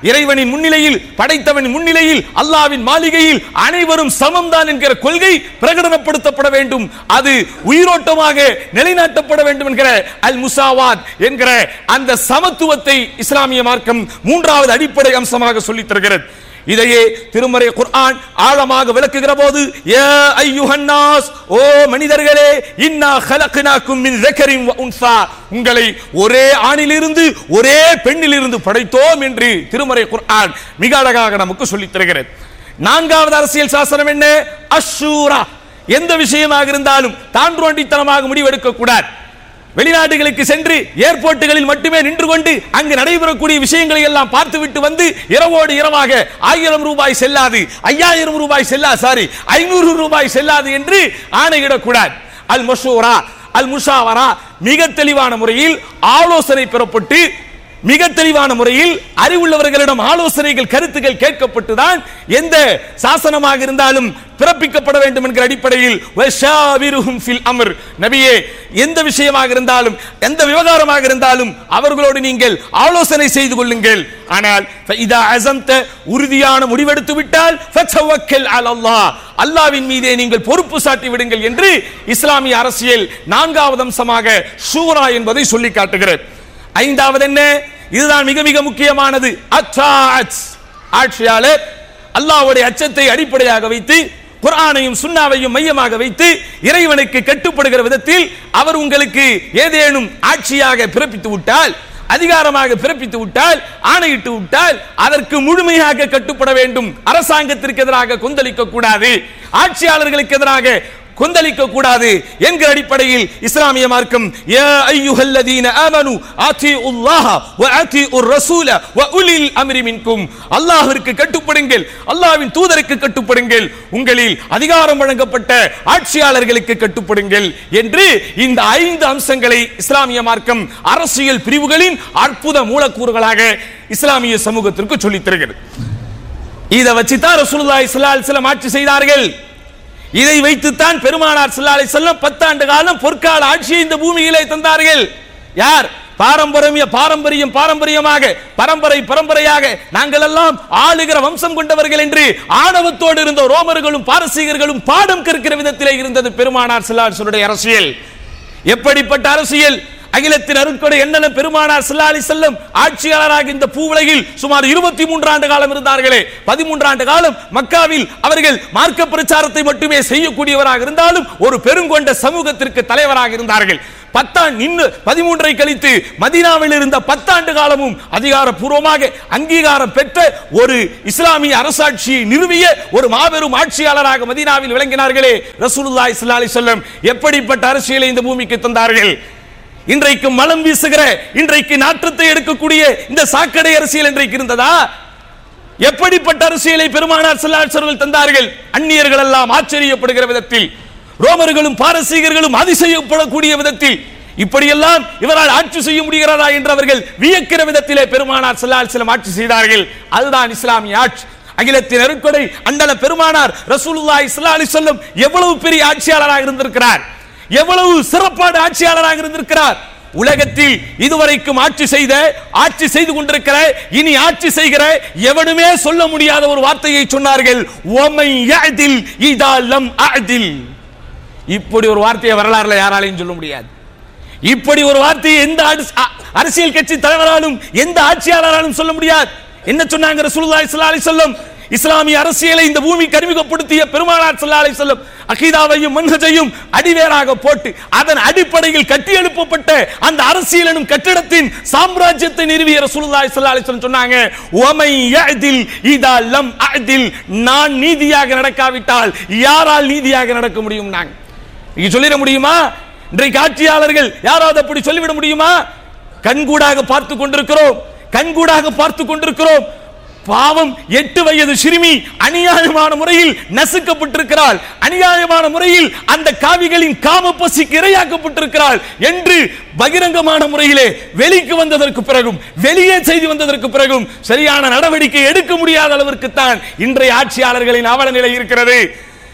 இறைவனின் முன்னிலையில், படைத்தவனின் முன்னிலையில், அல்லாஹ்வின் மாளிகையில் அனைவரும் சமம்தான் என்கிற கொள்கை பிரகடனப்படுத்தப்பட வேண்டும். அது உயிரோட்டமாக நிலைநாட்டப்பட வேண்டும் என்கிற அல் முசாவாத் என்கிற அந்த சமத்துவத்தை இஸ்லாமிய மார்க்கம் மூன்றாவது அடிப்படை அம்சமாக சொல்லித் தருகிறது. இதையே திருமறை குர்ஆன் ஆழமாக விளக்குகிற போது, யா அய்யுஹன் நாஸ், ஓ மனிதர்களே, இன்னா ஹலக்னாக்கும் மின் ذكرٍ وانثى, உங்களை ஒரே ஆணிலிருந்து ஒரே பெண்ணிலிருந்து படைத்தோம் என்று திருமறை குர்ஆன் மிக அழகாக நமக்கு சொல்லித் தருகிறது. நான்காவது அரசியல் சாசனம் என்ன? அஷ்ஷூரா. எந்த விஷயமாக இருந்தாலும் தாண்டோண்டித்தனமாக முடிவெடுக்க கூடாது. வெளிநாடுகளுக்கு சென்று ஏர்போர்ட்டுகளில் மட்டுமே நின்று கொண்டு அங்கு நடைபெறக்கூடிய விஷயங்களை எல்லாம் பார்த்துவிட்டு வந்து இரவோடு இரவாக ஆயிரம் ரூபாய் செல்லாது, ஐயாயிரம் ரூபாய் செல்லாது, சாரி ஐநூறு ரூபாய் செல்லாது என்று ஆணையிடக்கூடாது. அல் மஷூரா, அல் முஷாவரா, மிக தெளிவான முறையில் ஆலோசனை பெறப்பட்டு மிக தெளிவான முறையில் அறிவுள்ளவர்களிடம் ஆலோசனைகள், கருத்துக்கள் கேட்கப்பட்டுதான் எந்த சாசனமாக இருந்தாலும் பிறப்பிக்கப்பட வேண்டும் என்கிற அடிப்படையில் வஷாவிருஹும் ஃபில் அம்ர், நபியே, எந்த விஷயமாக இருந்தாலும் எந்த விவகாரமாக இருந்தாலும் அவர்களோடு நீங்கள் ஆலோசனை செய்து கொள்ளுங்கள். ஆனால் ஃபஇதா அஸம்த, உறுதியான முடிவெடுத்து விட்டால் ஃபதவக்கல் அலல்லாஹ், அல்லாஹ்வின் மீதே நீங்கள் பொறுப்பு சாட்டி விடுங்கள் என்று இஸ்லாமிய அரசியல் நான்காவது அம்சமாக ஷூரா என்பதை சொல்லி காட்டுகிறது. ஐந்தாவது என்ன? இதுதான் மிக மிக முக்கியமானது. அத்தாஅத், ஆட்சியாளர் அல்லாஹ்வுடைய அச்சத்தை அடிப்படையாக வைத்து குர்ஆனையும் சுன்னாவையும் மையமாக வைத்து இறைவனுக்கு கட்டுப்படுகிற விதத்தில் அவர் உங்களுக்கு ஏதேனும் ஆட்சியாக பிறப்பித்து விட்டால், அதிகாரமாக பிறப்பித்து விட்டால், ஆணையிட்டு விட்டால் அதற்கு முழுமையாக கட்டுப்பட வேண்டும். அரசாங்கத்திற்கு எதிராக கொந்தளிக்க கூடாது, ஆட்சியாளர்களுக்கு எதிராக கொந்தளிக்க கூடாது என்கிற அடிப்படையில் இஸ்லாமிய மார்க்கம் யா அய்யுஹல்லதீன ஆமனு ஆதிஉல்லாஹ வ ஆதிஉர் ரசூல வ உலில் அம்ரி மின்கும், அல்லாஹ்விற்கு கட்டுப்படுங்கள், அல்லாஹ்வின் தூதருக்கு கட்டுப்படுங்கள், உங்களில் அதிகாரம் வழங்கப்பட்ட ஆட்சியாளர்களுக்கு கட்டுப்படுங்கள் என்று இந்த ஐந்து அம்சங்களை இஸ்லாமிய மார்க்கம் அரசியல் பிரிவுகளின் அற்புத மூலக்கூறுகளாக இஸ்லாமிய சமூகத்திற்கு சொல்லித் தருகிறது. இதை வச்சுதான் ரசூலுல்லாஹி ஸல்லல்லாஹு அலைஹி வஸல்லம் ஆட்சி செய்தார்கள். இதை வைத்துத்தான் பெருமானார் ஸல்லல்லாஹு அலைஹி வஸல்லம் பத்தாண்டு காலம் பொற்கால ஆட்சியை இந்த பூமியிலே தந்தார்கள். யார்? பாரம்பரிய பாரம்பரியம் பாரம்பரியமாக பரம்பரை பரம்பரையாக நாங்கள் எல்லாம் ஆளுகிற வம்சம் கொண்டவர்கள் என்று ஆணவத்தோடு இருந்த ரோமர்களும் பாரசீகர்களும் பாடம் கற்கிற விதத்திலே இருந்தது பெருமானார் ஸல்லல்லாஹு அலைஹி வஸல்லம் அரசியல். எப்படிப்பட்ட அரசியல்? அகிலத்தின் அருட்கொடை என்னென்ன பெருமானார் ஸல்லல்லாஹு அலைஹி வஸல்லம் ஆட்சியாளராக இந்த பூவுலகில் சுமார் இருபத்தி மூன்று ஆண்டு காலம் இருந்தார்களே, பதிமூன்று ஆண்டு காலம் மக்காவில் அவர்கள் மார்க்க பிரச்சாரத்தை மட்டுமே செய்யக்கூடியவராக இருந்தாலும் ஒரு பெருங்கொண்ட சமூகத்திற்கு தலைவராக இருந்தார்கள். பத்தாண்டு நின்று பதிமூன்றை கழித்து மதீனாவில் இருந்த பத்தாண்டு காலமும் அதிகாரப்பூர்வமாக அங்கீகாரம் பெற்ற ஒரு இஸ்லாமிய அரசாட்சியை நிறுவிய ஒரு மாபெரும் ஆட்சியாளராக மதீனாவில் விளங்கினார்களே ரசூலுல்லாஹி ஸல்லல்லாஹு அலைஹி வஸல்லம். எப்படிப்பட்ட அரசியலை இந்த பூமிக்கு தந்தார்கள்? இன்றைக்கு மலம் வீசுகிற, இன்றைக்கு நாற்றத்தை எடுக்கக்கூடிய இந்த சாக்கடை அரசியல் இன்றைக்கு இருந்ததா? எப்படிப்பட்ட அரசியலை பெருமானார் ஸல்லல்லாஹு அலைஹி வஸல்லம் தந்தார்கள்? அந்நியர்கள் எல்லாம் ஆச்சரியப்படுகிற விதத்தில், ரோமர்களும் பாரசீகர்களும் அதிசயப்படக்கூடிய விதத்தில், இப்படியெல்லாம் இவரால் ஆட்சி செய்ய முடிகிறதா என்று அவர்கள் வியக்கிற விதத்திலே பெருமானார் ஸல்லல்லாஹு அலைஹி வஸல்லம் ஆட்சி செய்தார்கள். அதுதான் இஸ்லாமிய ஆட்சி. அகிலத்தின் அருட்கொடை அண்டல பெருமானார் ரசூலுல்லாஹி ஸல்லல்லாஹு அலைஹி வஸல்லம் எவ்வளவு பெரிய ஆட்சியாளராக இருந்திருக்கிறார், எவ்வளவு சிறப்பான ஆட்சியாளராக இருந்திருக்கிறார். உலகத்தில் இதுவரைக்கும் ஆட்சி செய்த, ஆட்சி செய்து கொண்டிருக்கிற, இனி ஆட்சி செய்கிற எவனுமே சொல்ல முடியாத ஒரு வார்த்தையை சொன்னார்கள். ஒமை யஅதில் இதா லம் அஅதில். இப்படி ஒரு வார்த்தையை வரலாறுல யாராலையும் சொல்ல முடியாது. இப்படி ஒரு வார்த்தையை எந்த அரசியல் கட்சி தலைவராலும் எந்த ஆட்சியாளராலும் சொல்ல முடியாது. என்ன சொன்னாங்க ரசூலுல்லாஹி ஸல்லல்லாஹு அலைஹி வஸல்லம்? இஸ்லாமிய அரசியலை இந்த பூமிக்கு அறிமுகப்படுத்திய பெருமானார் ஸல்லல்லாஹு அலைஹி வஸல்லம் அகீதாவையும் மன்ஹஜையும் அடிவேராக போட்டு அதன் அடிப்படையில் கட்டி எழுப்பப்பட்ட அந்த அரசியல் எனும் கட்டிடத்தின் சாம்ராஜ்யத்தை நிறுவிய ரசூலுல்லாஹி ஸல்லல்லாஹு அலைஹி வஸல்லம் சொன்னாங்க, ஒமை யஅதில் இதா லம் அஅதில். நான் நீதியாக நடக்காவிட்டால் யாரால் நீதியாக நடக்க முடியும்? நாங்க நீங்க சொல்லிட முடியுமா? இன்றைக்கு ஆட்சியாளர்கள் யாராவது அப்படி சொல்லிவிட முடியுமா? கண்கூடாக பார்த்து கொண்டிருக்கிறோம், கண்கூடாக பார்த்து கொண்டிருக்கிறோம். பாவம், எட்டு வயது சிறுமி அநியாயமான முறையில் நசுக்கப்பட்டிருக்கிறாள், அநியாயமான முறையில் அந்த காவிகளின் காம பசிக்கு இரையாக்கப்பட்டிருக்கிறாள் என்று பகிரங்கமான முறையிலே வெளிக்கு வந்ததற்கு பிறகும், வெளியே செய்து வந்ததற்கு பிறகும் சரியான நடவடிக்கை எடுக்க முடியாத அளவிற்கு தான் இன்றைய ஆட்சியாளர்களின் அவல நிலை இருக்கிறது.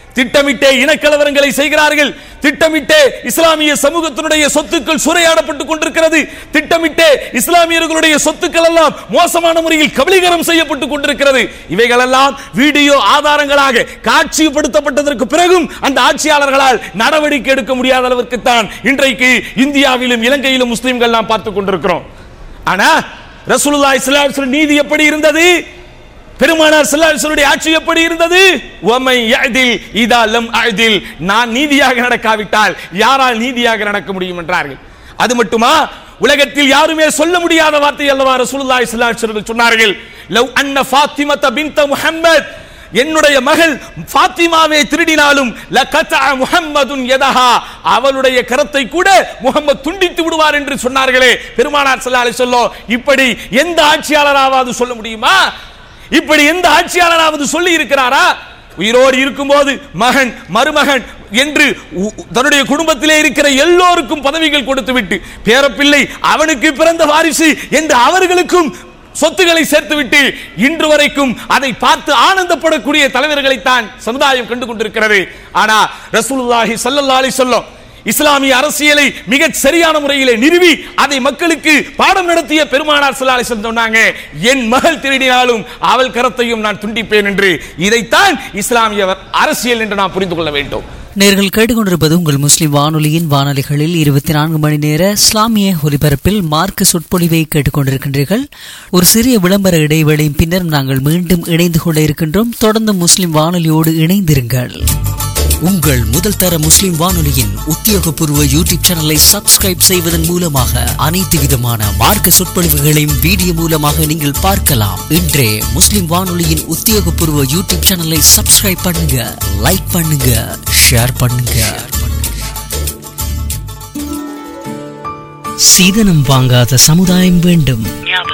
திட்டமிட்டே இனக்கலவரங்களை செய்கிறார்கள். திட்டமிட்டே இஸ்லாமிய சமூகத்தினுடைய சொத்துக்கள் சூறையாடப்பட்டுக் கொண்டிருக்கிறது. திட்டமிட்டே இஸ்லாமியர்களுடைய சொத்துக்கள் எல்லாம் மோசமான முறையில் கபலீகரம் செய்யப்பட்டுக் கொண்டிருக்கிறது. இவைகளெல்லாம் வீடியோ ஆதாரங்களாக காட்சிப்படுத்தப்பட்டதற்கு பிறகும் அந்த ஆட்சியாளர்களால் நடவடிக்கை எடுக்க முடியாத அளவிற்கு தான் இன்றைக்கு இந்தியாவிலும் இலங்கையிலும் முஸ்லிம்கள் நாம் பார்த்துக் கொண்டிருக்கிறோம். ஆனா ரசூலுல்லாஹி ஸல்லல்லாஹு அலைஹி வஸல்லம் நீதி எப்படி இருந்தது? பெருமானார் ஸல்லல்லாஹு அலைஹி வஸல்லம் ஆட்சி எப்படி இருந்தது? வமை யஅதில் இதா லம் அஅதில், நான் நீதியாக நடக்காவிட்டால் யாரால் நீதியாக நடக்க முடியும் என்றார்கள். அது மட்டுமா, உலகத்தில் யாருமே சொல்ல முடியாத வார்த்தை அல்லவா ரசூலுல்லாஹி ஸல்லல்லாஹு அலைஹி வஸல்லம் சொன்னார்கள். லவ் அன்ன ஃபாத்திமத பின்த முஹம்மத், என்னுடைய மகள் ஃபாத்திமாவை திருடினாலும் லகதஅ முஹம்மதுன் யதஹா, அவளுடைய கரத்தை கூட முஹம்மத் துண்டித்து விடுவார் என்று சொன்னார்களே பெருமானார் ஸல்லல்லாஹு அலைஹி வஸல்லம். இப்படி எந்த ஆட்சியாளராவது சொல்ல முடியுமா? இப்படி எந்த ஆட்சியாளராவது சொல்லி இருக்கிறாரா? உயிரோடு இருக்கும்போது மகன் மருமகன் என்று தன்னுடைய குடும்பத்திலே இருக்கிற எல்லோருக்கும் பதவிகள் கொடுத்துவிட்டு பேரப்பிள்ளை அவனுக்கு பிறந்த வாரிசு என்று அவர்களுக்கும் சொத்துக்களை சேர்த்துவிட்டு இன்று வரைக்கும் அதை பார்த்து ஆனந்தப்படக்கூடிய தலைவர்களைத்தான் சமுதாயம் கண்டு கொண்டிருக்கிறது. ஆனா ரசூலுல்லாஹி ஸல்லல்லாஹு அலைஹி வஸல்லம் இஸ்லாமிய அரசியலை மிக சரியான முறையிலே நிறுவி அதை மக்களுக்கு பாடம் நடத்திய பெருமானார் ஸல்லல்லாஹு அலைஹி வஸல்லம் சொன்னாங்க, என் மகள் திருடினாலும் அவள் கரத்தையும் நான் துண்டிப்பேன் என்று. இதைத்தான் இஸ்லாமிய அரசியல் என்று நாம் புரிந்து கொள்ள வேண்டும். நேர்கள் கேட்டுக்கொண்டிருப்பது உங்கள் முஸ்லிம் வானொலியின் வானொலிகளில் இருபத்தி நான்கு மணி நேர இஸ்லாமிய ஒலிபரப்பில் மார்க்க சொற்பொழிவை கேட்டுக்கொண்டிருக்கின்றீர்கள். ஒரு சிறிய விளம்பர இடைவேளையின் பின்னர் நாங்கள் மீண்டும் இணைந்து கொள்ள இருக்கின்றோம். தொடர்ந்து முஸ்லிம் வானொலியோடு இணைந்திருங்கள். உங்கள் முதல் தர முஸ்லிம் வானொலியின் உத்தியோகபூர்வ யூடியூப் சேனலை சப்ஸ்கிரைப் செய்வதன் மூலமாக அனைத்து விதமான மார்க்க சொற்பொழிவுகளையும் வீடியோ மூலமாக நீங்கள் பார்க்கலாம். இன்றே முஸ்லிம் வானொலியின் உத்தியோகபூர்வ யூடியூப் சேனலை சப்ஸ்கிரைப் பண்ணுங்க, லைக் பண்ணுங்க, ஷேர் பண்ணுங்க. சீதனம் வாங்காத சமுதாயம் வேண்டும்.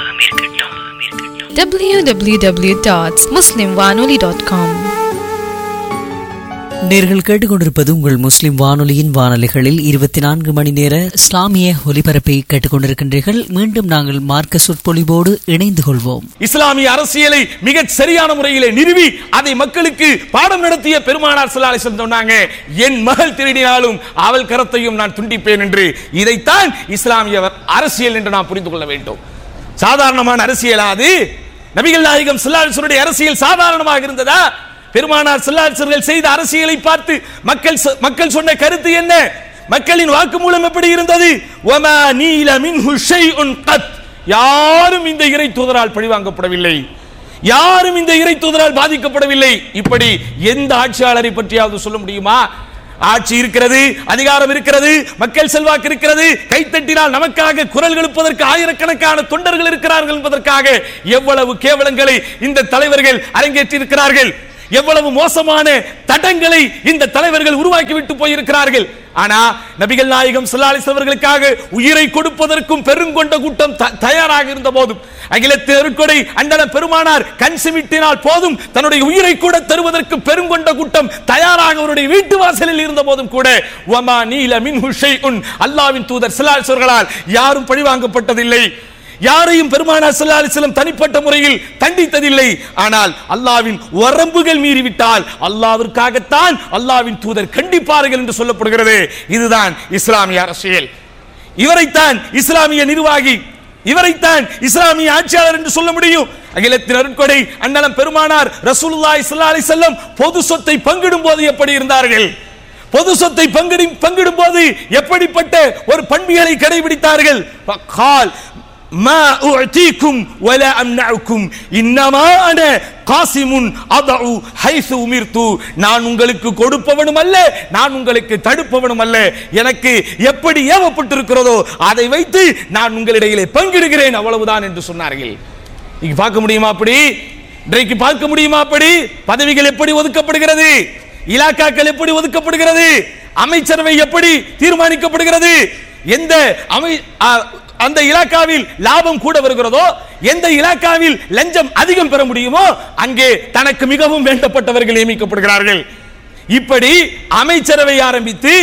w w w dot muslim vanoli dot com. நேர்கள் கேட்டுக்கொண்டிருப்பது உங்கள் முஸ்லிம் வானொலியின் வானொலிகளில் இருபத்தி நான்கு மணி நேர இஸ்லாமிய ஒலிபரப்பை கேட்டுக்கொண்டிருக்கின்றீர்கள். மீண்டும் நாங்கள் மார்க்க சொற்பொழிவோடு இணைந்து கொள்வோம். இஸ்லாமிய அரசியலை மிக சரியான முறையிலே நிறுவி அதை மக்களுக்கு பாடம் நடத்திய பெருமானார் ஸல்லல்லாஹு அலைஹி வஸல்லம் சொன்னாங்க, என் மகள் திருடினாலும் அவள் கரத்தையும் நான் துண்டிப்பேன் என்று. இதைத்தான் இஸ்லாமிய அரசியல் என்று நாம் புரிந்து கொள்ள வேண்டும். சாதாரணமான அரசியலாது? நபிகள் நாயகம் ஸல்லல்லாஹு அலைஹி வஸல்லம் அரசியல் சாதாரணமாக இருந்ததா? பெருமானார் ஸல்லல்லாஹு அலைஹி வஸல்லம் செய்த அரசியலை பார்த்து மக்கள் மக்கள் சொன்ன கருத்து என்ன? மக்களின் வாக்குமூலம் எப்படி இருந்தது? வமா நீல மின்ஹு ஷைஉன் கத், யாரும் இந்த இறை தூதரால் பழிவாங்கப்படவில்லை, யாரும் இந்த இறை தூதரால் பாதிக்கப்படவில்லை. இப்படி எந்த ஆட்சியாளரை பற்றியாவது சொல்ல முடியுமா? ஆட்சி இருக்கிறது, அதிகாரம் இருக்கிறது, மக்கள் செல்வாக்கு இருக்கிறது, கைத்தட்டினால் நமக்காக குரல் எழுப்பதற்கு ஆயிரக்கணக்கான தொண்டர்கள் இருக்கிறார்கள் என்பதற்காக எவ்வளவு கேவலங்களை இந்த தலைவர்கள் அரங்கேற்றி இருக்கிறார்கள், எவ்வளவு மோசமான தடங்களை இந்த தலைவர்கள் உருவாக்கிவிட்டு போயிருக்கிறார்கள். ஆனா நபிகள் நாயகம் ஸல்லல்லாஹு அலைஹி வஸல்லம் அவர்களுக்காக உயிரை கொடுப்பதற்கும் பெருங்கொண்ட கூட்டம் தயாராக இருந்த போதும், அகிலத்து அருட்கொடை அண்ணல் பெருமானார் கண் சிமிட்டினால் போதும் தன்னுடைய உயிரை கூட தருவதற்கு பெருங்கொண்ட கூட்டம் தயாராக அவருடைய வீட்டு வாசலில் இருந்த போதும் கூட வமா நீல மின்ஹு ஷைஉன், அல்லாஹ்வின் தூதர் ஸல்லல்லாஹு அலைஹி வஸல்லம் யாரும் பழிவாங்கப்பட்டதில்லை, யாரையும் பெருமானார் ஸல்லல்லாஹு அலைஹி வஸல்லம் தனிப்பட்ட முறையில் தண்டித்ததில்லை. ஆனால் அல்லாஹ்வின் வரம்புகள் மீறிவிட்டால் அல்லாஹ்விற்காகத்தான் அல்லாஹ்வின் தூதர் கண்டிப்பார்கள் என்று சொல்லப்படுகிறது. இதுதான் இஸ்லாமிய அரசியல். இவரைத்தான் இஸ்லாமிய நிர்வாகி, இவரைத்தான் இஸ்லாமிய ஆட்சியாளர் என்று சொல்ல முடியும். அகிலத்தின் அருட்கொடை அண்ணலம் பெருமானார் ரசூலுல்லாஹி ஸல்லல்லாஹு அலைஹி வஸல்லம் பொது சொத்தை பங்கிடும் போது எப்படி இருந்தார்கள்? பொது சொத்தை பங்கிடும் போது எப்படிப்பட்ட ஒரு பண்பியலை கடைபிடித்தார்கள்? கால் மா உஅதீக்கும் வலா அம்னஉக்கும் இன்னமா அன காசிமுன் அதஉ ஹைஸு உமிர்து, நான் உங்களுக்கு கொடுப்பவனும் அல்ல, நான் உங்களுக்கு தடுப்பவனும் அல்ல, எனக்கு எப்படி ஏவப்பட்டிருக்கிறதோ அதை வைத்து நான் உங்களிடையிலே பங்கிடுகிறேன், அவ்வளவுதான் என்று சொன்னார்கள். நீங்க பார்க்க முடியுமா அப்படி? இன்றைக்கு பார்க்க முடியுமா அப்படி? பதவிகள் எப்படி ஒதுக்கப்படுகிறது, இலாக்காக்கள் எப்படி ஒதுக்கப்படுகிறது, அமைச்சரவை எப்படி தீர்மானிக்கப்படுகிறது, எந்த அமை அந்த இலாக்காவில் லாபம் கூட வருகிறதோ, எந்த இலாக்காவில் லஞ்சம் அதிகம் பெற முடியுமோ அங்கே தனக்கு மிகவும் வேண்டப்பட்டவர்கள் நியமிக்கப்படுகிறார்கள். இப்படி அமைச்சரவை ஆரம்பித்து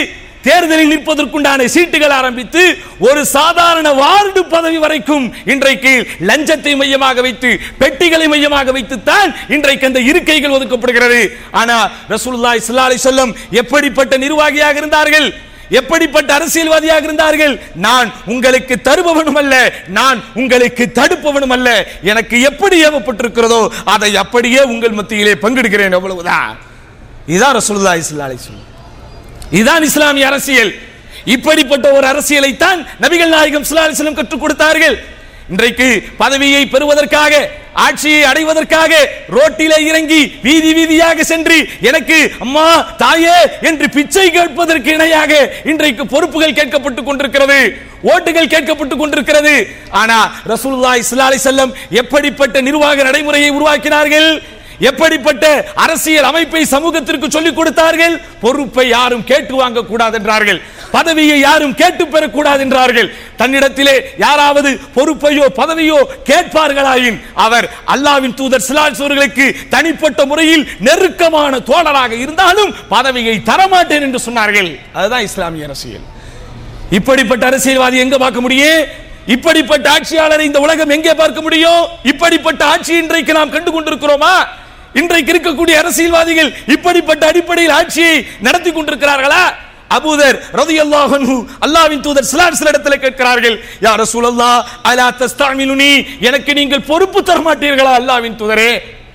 தேர்தலில் நிற்பதற்குண்டான சீட்டுகள் ஆரம்பித்து ஒரு சாதாரண வார்டு பதவி வரைக்கும் இன்றைக்கு லஞ்சத்தை மையமாக வைத்து, பெட்டிகளை மையமாக வைத்துத்தான் இன்றைக்கு அந்த இருக்கைகள் ஒதுக்கப்படுகிறது. ஆனா ரசூலுல்லாஹி ஸல்லல்லாஹு அலைஹி வஸல்லம் எப்படிப்பட்ட நிர்வாகியாக இருந்தார்கள், எப்படிப்பட்ட அரசியல்வாதியாக இருந்தார்கள்? நான் உங்களுக்கு தருபவனும் அல்ல, நான் உங்களுக்கு தடுப்பவனும் அல்ல, எனக்கு எப்படி ஏவப்பட்டிருக்கிறதோ அதை அப்படியே உங்கள் மத்தியிலே பங்கெடுக்கிறேன், அவ்வளவுதான். இதுதான் ரசூலுல்லாஹி ஸல்லல்லாஹு அலைஹி வஸல்லம், இதுதான் இஸ்லாமிய அரசியல். இப்படிப்பட்ட ஒரு அரசியலை தான் நபிகள் நாயகம் ஸல்லல்லாஹு அலைஹி வஸல்லம் கற்றுக் கொடுத்தார்கள். இன்றைக்கு பதவியை பெறுவதற்காக, ஆட்சியை அடைவதற்காக ரோட்டிலே இறங்கி வீதி வீதியாக சென்று எனக்கு அம்மா தாயே என்று பிச்சை கேட்பதற்கு இணையாக இன்றைக்கு பொறுப்புகள் கேட்கப்பட்டுக் கொண்டிருக்கிறது, ஓட்டுகள் கேட்கப்பட்டுக் கொண்டிருக்கிறது. ஆனா ரசூலுல்லாஹி ஸல்லல்லாஹு அலைஹி வஸல்லம் எப்படிப்பட்ட நிர்வாக நடைமுறையை உருவாக்கினார்கள், எப்படிப்பட்ட அரசியல் அமைப்பை சமூகத்திற்கு சொல்லிக் கொடுத்தார்கள்? பொறுப்பை யாரும் கேட்டு வாங்க கூடாது என்றார்கள், பதவியை யாரும் கேட்டு பெறக்கூடாது என்றார்கள். தன்னிடத்திலே யாராவது பொறுப்பையோ பதவியோ கேட்பார்களாயின் அவர் அல்லாஹ்வின் தூதர் ஸல்லல்லாஹு அலைஹி வஸல்லுக்கு தனிப்பட்ட முறையில் நெருக்கமான தோழராக இருந்தாலும் பதவியை தரமாட்டேன் என்று சொன்னார்கள். அதுதான் இஸ்லாமிய அரசியல். இப்படிப்பட்ட அரசியல்வாதி எங்க பார்க்க முடியும்? இப்படிப்பட்ட ஆட்சியாளரை இந்த உலகம் எங்கே பார்க்க முடியும்? இப்படிப்பட்ட ஆட்சி இன்றைக்கு நாம் கண்டு கொண்டிருக்கிறோமா? இன்றைக்கு இருக்கக்கூடிய அரசியல்வாதிகள் இப்படிப்பட்ட அடிப்படையில் ஆட்சியை நடத்தி கொண்டிருக்கிறார்களா? அபூதர் ரலியல்லாஹு அன்ஹு அல்லாஹ்வின் தூதர் ஸல்லல்லாஹு அலைஹி வஸல்லம் இடத்தில் கேட்கிறார்கள், யா ரசூலல்லாஹ் அலா தஸ்தஅமிலுனி, எனக்கு நீங்கள் பொறுப்பு தர மாட்டீர்களா அல்லாஹ்வின் தூதரே?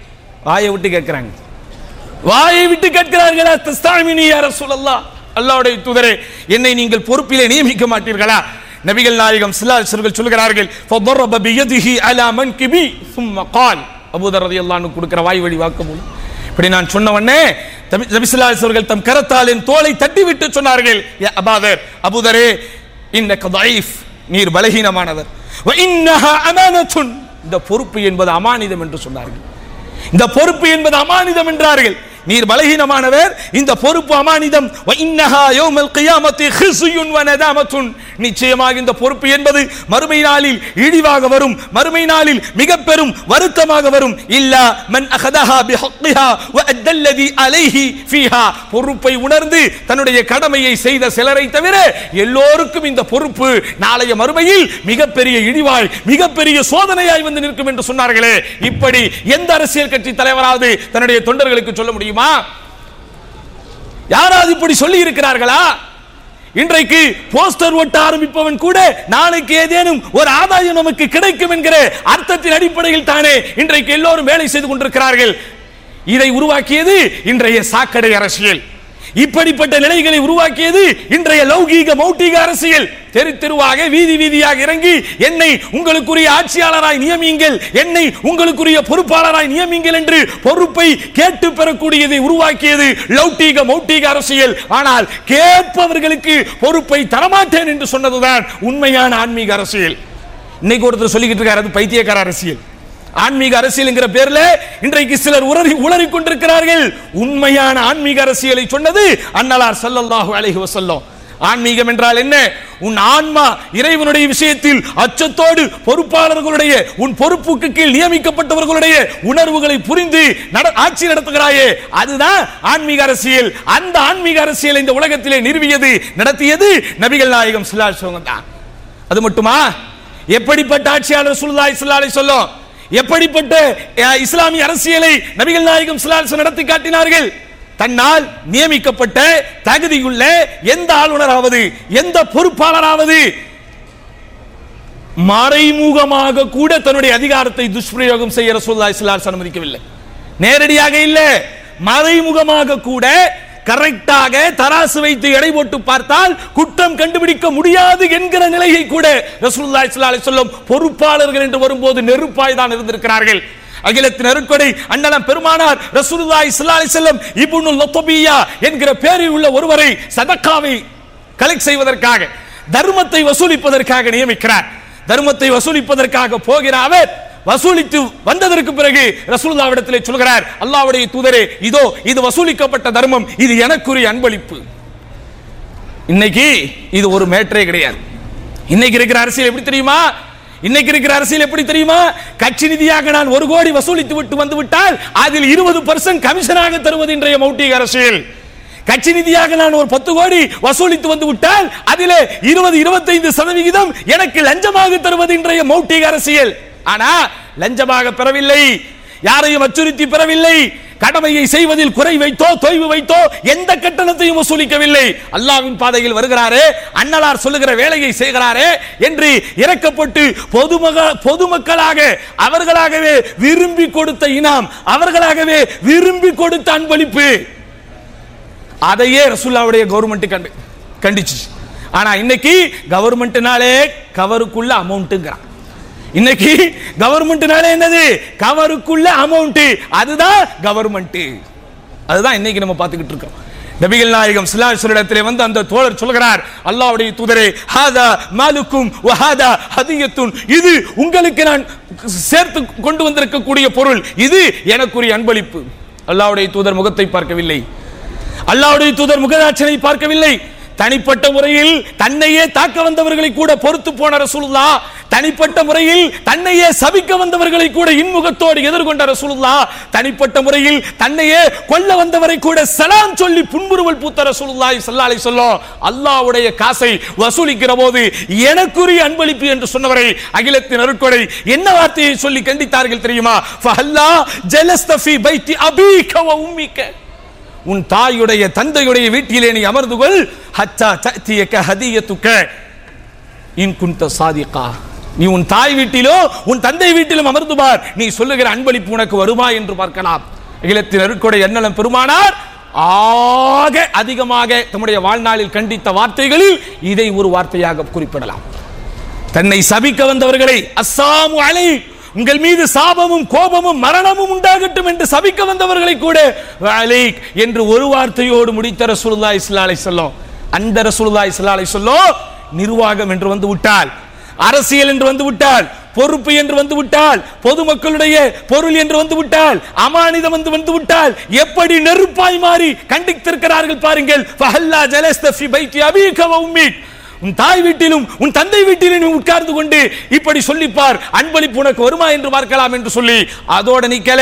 வாயை விட்டு கேட்கிறாங்க, வாயை விட்டு கேட்கிறார்களா? தஸ்தஅமிலுனி யா ரசூலல்லாஹ், அல்லாஹ்வுடைய தூதரே என்னை நீங்கள் பொறுப்பிலே நியமிக்க மாட்டீர்களா? நபிகள் நாயகம் ஸல்லல்லாஹு அலைஹி வஸல்லம் சொல்கிறார்கள், ஃபضرب بيده على منكبي ثم قال, அபூதர் ரலியல்லாஹு அன்ஹு கொடுக்கிற வாய் வழி வாக்குமூலம். இப்படி நான் சொன்ன உடனே நபி ஸல்லல்லாஹு அலைஹி வஸல்லம் தம் கரத்தால் என் தோளை தட்டி விட்டு சொன்னார்கள், யா அபூதர், அபூதரே இன்னக ضعيف, நீர் பலகீனமானவர், வ இன்னஹா அமானத்துன், இந்த பொறுப்பு என்பது அமானிதம் என்று சொன்னார்கள். இந்த பொறுப்பு என்பது அமானிதம் என்றார்கள். நீர் பலகீனமானவர், இந்த பொறுப்பு அமானிதம். வ இன்னஹா யௌமல் கியாமத்தி ஹிஸ்யுன் வ நதாமத்துன், நிச்சயமாக இந்த பொறுப்பு என்பது மறுமை நாளில் இழிவாக வரும், மறுமை நாளில் மிக பெரும் வருத்தமாக வரும். இல்லா மன் அகதஹா பிஹக்கிஹா வ அத்தல்லதி அலைஹி ஃபீஹா, பொறுப்பை உணர்ந்து தன்னுடைய கடமையை செய்த சிலரை தவிர எல்லோருக்கும் இந்த பொறுப்பு நாளைய மறுமையில் மிகப்பெரிய இழிவாய், மிகப்பெரிய சோதனையாய் வந்து நிற்கும் என்று சொன்னார்களே. இப்படி எந்த அரசியல் கட்சி தலைவராவது தன்னுடைய தொண்டர்களுக்கு சொல்ல முடியுமா? யாராவது இப்படி சொல்லி இருக்கிறார்களா? இன்றைக்கு போஸ்டர் ஒட்ட ஆரம்பிப்பவன் கூட நாளைக்கு ஏதேனும் ஒரு ஆதாயம் நமக்கு கிடைக்கும் என்கிற அர்த்தத்தின் அடிப்படையில் தானே இன்றைக்கு எல்லோரும் வேலை செய்து கொண்டிருக்கிறார்கள். இதை உருவாக்கியது இன்றைய சாக்கடை அரசியல். இப்படிப்பட்ட நிலைகளை உருவாக்கியது இன்றைய லௌகீக மௌட்டிக அரசியல். தெரு தெருவாக வீதி வீதியாக இறங்கி என்னை உங்களுக்குரிய ஆட்சியாளராய் நியமியுங்கள், என்னை உங்களுக்குரிய பொறுப்பாளராய் நியமியுங்கள் என்று பொறுப்பை கேட்டு பெறக்கூடியதை உருவாக்கியது லௌகீக மௌட்டிக அரசியல். ஆனால் கேட்பவர்களுக்கு பொறுப்பை தரமாட்டேன் என்று சொன்னதுதான் உண்மையான ஆன்மீக அரசியல். இன்னைக்கு ஒருத்தர் சொல்லிக்கிட்டு இருக்காரு, அது பைத்தியக்கார அரசியல். ஆன்மீக அரசியல் என்கிற பேர்ல இன்றைக்கு சிலர் உளறி உளறி கொண்டிருக்கிறார்கள். உண்மையான ஆன்மீக அரசியலை சொன்னது அன்னலார் ஸல்லல்லாஹு அலைஹி வஸல்லம். ஆன்மீகம் என்றால் என்ன? உன் ஆன்மா இறைவனுடைய விஷயத்தில் அச்சத்தோடு பொறுப்பாளர்களுடைய, உன் பொறுப்புக்கு கீழ் நியமிக்கப்பட்டவர்களுடைய உணர்வுகளை புரிந்து ஆட்சி நடத்துகிறாயே, அதுதான் ஆன்மீக அரசியல். அந்த ஆன்மீக அரசியல் இந்த உலகத்திலே நிறுவியது, நடத்தியது நபிகள் நாயகம் ஸல்லல்லாஹு அலைஹி வஸல்லம் தான். அது மட்டுமா? எப்படிப்பட்ட ஆட்சியாளர் ரசூலுல்லாஹி ஸல்லல்லாஹு அலைஹி வஸல்லம், எப்படிப்பட்ட இஸ்லாமிய அரசியலை நபிகள் நாயகம் ஸல்லல்லாஹு அலைஹி வஸல்லம் நடத்தி காட்டினார்கள்? தன்னால் நியமிக்கப்பட்ட தகுதியுள்ள எந்த ஆளுநராவது, எந்த பொறுப்பாளராவது மறைமுகமாக கூட தன்னுடைய அதிகாரத்தை துஷ்பிரயோகம் செய்ய ரசூலுல்லாஹி ஸல்லல்லாஹு அலைஹி வஸல்லம் அனுமதிக்கவில்லை. நேரடியாக இல்ல, மறைமுகமாக கூட கரெக்டாக தராசு வைத்து எடை போட்டு பார்த்தால் குற்றம் கண்டுபிடிக்க முடியாது என்கிற நிலையை கூட ரசூலுல்லாஹி ஸல்லல்லாஹு அலைஹி வஸல்லம் பொறுப்பாளர்கள் என்று வரும்போது நெருப்பாய் தான் இருந்திருக்கிறார்கள். அகிலத்தின் நெருக்கடை அண்ணலம் பெருமானார் ரசூலுல்லாஹி ஸல்லல்லாஹு அலைஹி வஸல்லம் இப்னு லத்பியா என்கிற பெயரில் உள்ள ஒருவரை சதக்காவை கலெக்ட் செய்வதற்காக, தர்மத்தை வசூலிப்பதற்காக நியமிக்கிறார். தர்மத்தை வசூலிப்பதற்காக போகிற அவர் வசூலித்து வந்ததற்கு பிறகு ரசூலுல்லாஹ்விடத்திலே சொல்கிறார், அல்லாஹ்வுடைய தூதரே, இதோ இது வசூலிக்கப்பட்ட தர்மம், இது எனக்குரிய அன்பளிப்பு. இன்னைக்கு இது ஒரு மேட்டரே கிடையாது. இன்னைக்கு இருக்கிற அரசியல் எப்படி தெரியுமா? இன்னைக்கு இருக்கிற அரசியல் எப்படி தெரியுமா? கட்சி நிதியாக நான் ஒரு கோடி வசூலித்து விட்டு வந்து விட்டால் அதில் இருபது பர்சன்ட் கமிஷனாக தருவது இன்றைய மௌட்டிக அரசியல். கட்சி நிதியாக நான் ஒரு பத்து கோடி வசூலித்து வந்து விட்டால் அதிலே இருபது இருபத்தைந்து சதவிகிதம் எனக்கு லஞ்சமாக தருவது இன்றைய மௌட்டிக அரசியல். ஆனா லஞ்சமாக பெறவில்லை, யாரையும் அச்சுறுத்தி பெறவில்லை, கடமையை செய்வதில் குறை வைத்தோ தொய்வு வைத்தோ எந்த கட்டணத்தையும் வசூலிக்கவில்லை. அல்லாஹ்வின் பாதையில் வருகிறாரே, அன்னலார் சொல்லுகிற வேலையை செய்கிறாரே என்று இறக்கப்பட்டு பொதுமக்களாக அவர்களாகவே விரும்பி கொடுத்த இனாம், அவர்களாகவே விரும்பி கொடுத்த அன்பளிப்பு, அதையே ரசூலுல்லாஹ்வுடைய கவர்மெண்ட் கண்டிச்சு. ஆனா இன்னைக்கு கவர்மெண்ட்னாலே கவருக்குள்ள அமௌண்ட்ங்கறான். இன்னைக்கு கவர்மெண்ட்னாலே என்னது? கவருக்குள்ள அமௌண்ட், அதுதான் கவர்மெண்ட். அதுதான் இன்னைக்கு நம்ம பார்த்துக்கிட்டு இருக்கோம். நபிகள் நாயகம் ஸல்லல்லாஹு அலைஹி வஸல்லம் வந்து அந்த தோழர் சொல்கிறார், அல்லாஹ்வுடைய தூதரே, ஹாதா மாலுக்கும் வ ஹாதா ஹதியத்துன், இது உங்களுக்கு நான் சேர்த்து கொண்டு வந்திருக்கக்கூடிய பொருள், இது எனக்குரிய அன்பளிப்பு. அல்லாஹ்வுடைய தூதர் முகத்தை பார்க்கவில்லை, அல்லாஹ்வுடைய தூதர் முகதாட்சனை பார்க்கவில்லை. தனிப்பட்ட முறையில் தன்னையே தாக்க வந்தவர்களை கூட பொறுத்து போன ரசூலுல்லாஹ், தனிப்பட்ட முறையில் தன்னையே சபிக்க வந்தவர்களை கூட இன்முகத்தோடு எதிர்கொண்ட ரசூலுல்லாஹ், தனிப்பட்ட முறையில் தன்னையே கொல்ல வந்தவரை கூட சலாம் சொல்லி புன்முறுவல் பூத்த ரசூலுல்லாஹி ஸல்லல்லாஹு அலைஹி வஸல்லம் அல்லாஹ்வுடைய காசை வசூலிக்கிற போது எனக்குரிய அன்பளிப்பு என்று சொன்னவரை அகிலத்தின் அருட்கொடை என்ன வார்த்தையை சொல்லி கண்டித்தார்கள் தெரியுமா? ஃபஹல்லா ஜலஸ்த ஃபீ பைத்தி அபீக வ உம்மிக, உன் தாயுடைய தந்தையுடைய வீட்டிலே நீ அமர்ந்து கொள், ஹத்தா தஅதியக ஹதியத்துக இன் குன்த சாதிகா, நீ உன் தாய் வீட்டிலோ உன் தந்தை வீட்டிலும் அமர்ந்து பார், நீ சொல்லுகிற அன்பளிப்பு உனக்கு வருமா என்று பார்க்கலாம். அகிலத்தின் அருட்கொடை அண்ணலம் பெருமானார் ஆக அதிகமாக தம்முடைய வாழ்நாளில் கண்டித்த வார்த்தைகளில் இதை ஒரு வார்த்தையாக குறிப்பிடலாம். தன்னை சபிக்க வந்தவர்களை அஸ்ஸாமு அலை, உங்கள் மீது சாபமும் கோபமும் மரணமும் உண்டாகட்டும் என்று சபிக்க வந்தவர்களை கூட வலைக் என்று ஒரு வார்த்தையோடு முடித்த ரசூலுல்லாஹி ஸல்லல்லாஹு அலைஹி வஸல்லம். அந்த ரசூலுல்லாஹி ஸல்லல்லாஹு அலைஹி வஸல்லம் நிர்வாகம் என்று வந்து விட்டால், அரசியல் என்று வந்து விட்டால், பொறுப்பு என்று வந்து விட்டால், பொதுமக்களுடைய பொருள் என்று வந்து விட்டால், அமானிதம் வந்து வந்து விட்டால் எப்படி நெருப்பாய் மாறி கண்டித்திருக்கிறார்கள் பாருங்கள். ஃபஹல்லா ஜலஸ்த ஃபீ பைத்தி அபீக வ உம்மிக், உன் தாய் வீட்டிலும் உன் தந்தை வீட்டிலும் உட்கார்ந்து கொண்டு இப்படி சொல்லிப்பார், அன்பளிப்பு உனக்கு வருமா என்று பார்க்கலாம் என்று சொல்லி அதோட நிக்கல.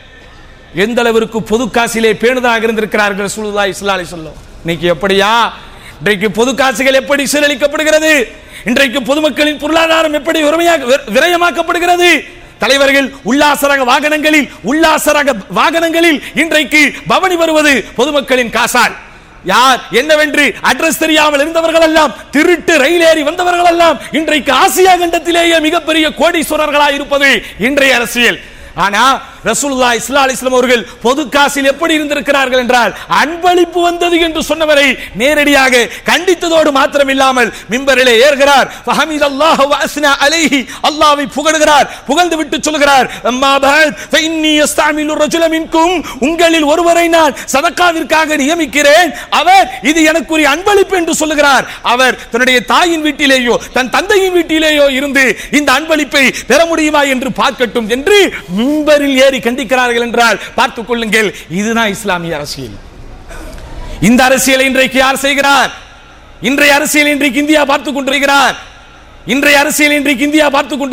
எந்த அளவிற்கு பொது காசிலே பேணுதாக இருந்திருக்கிறார்கள் ரசூலுல்லாஹி ஸல்லல்லாஹு அலைஹி வஸல்லம். இன்னைக்கு எப்படியா? இன்றைக்கு பொது காசுகள் எப்படி சீரழிக்கப்படுகிறது, இன்றைக்கு பொதுமக்களின் பொருளாதாரம் எப்படி விரயமாக்கப்படுகிறது. தலைவர்கள் உல்லாசரக வாகனங்களில் உல்லாசரக வாகனங்களில் இன்றைக்கு பவனி வருவது பொதுமக்களின் காசால். யார் என்னவென்று அட்ரஸ் தெரியாமல் இருந்தவர்கள் எல்லாம், திருட்டு ரயில் ஏறி வந்தவர்கள் எல்லாம் இன்றைக்கு ஆசியா கண்டத்திலேயே மிகப்பெரிய கோடீஸ்வரர்களாக இருப்பது இன்றைய அரசியல். ஆனா ரசூலுல்லாஹி ஸல்லல்லாஹு அலைஹி வஸல்லம் அவர்கள் பொது காசில் எப்படி இருந்திருக்கிறார்கள் என்றால், அன்பளிப்பு வந்தது என்று சொன்னவரை நேரடியாக கண்டித்ததோடு மாத்திரமில்லாமல் மிம்பரிலே ஏறுகிறார், ஃபஹமிதல்லாஹு வ அஸ்னா அலைஹி, அல்லாஹ்வை புகழுகிறார், புகழ்ந்து விட்டு சொல்கிறார், அம்மா பஅத் ஃபஇன்னி யஸ்தஅமிலு ரஜுல மின்கும், உங்களில் ஒருவரை நான் சதகாவிற்காக நியமிக்கிறேன், அவர் இது எனக்குரிய அன்பளிப்பு என்று சொல்லுகிறார். அவர் தன்னுடைய தாயின் வீட்டிலேயோ தன் தந்தையின் வீட்டிலேயோ இருந்து இந்த அன்பளிப்பை பெற முடியுமா என்று பார்க்கட்டும் என்று மிம்பரில் ஏறி கண்டிக்கிறார்கள் என்றால் பார்த்துக் கொள்ளுங்கள். இதுதான் இஸ்லாமிய அரசியல். இந்த அரசியலை இன்றைக்கு யார் செய்கிறார்? இன்றைய அரசியல் இன்றைக்கு இந்தியா பார்த்துக் கொண்டிருக்கிறார். இன்றைய அரசியல் இன்றைக்கு இந்தியா பார்த்துக் கொண்டு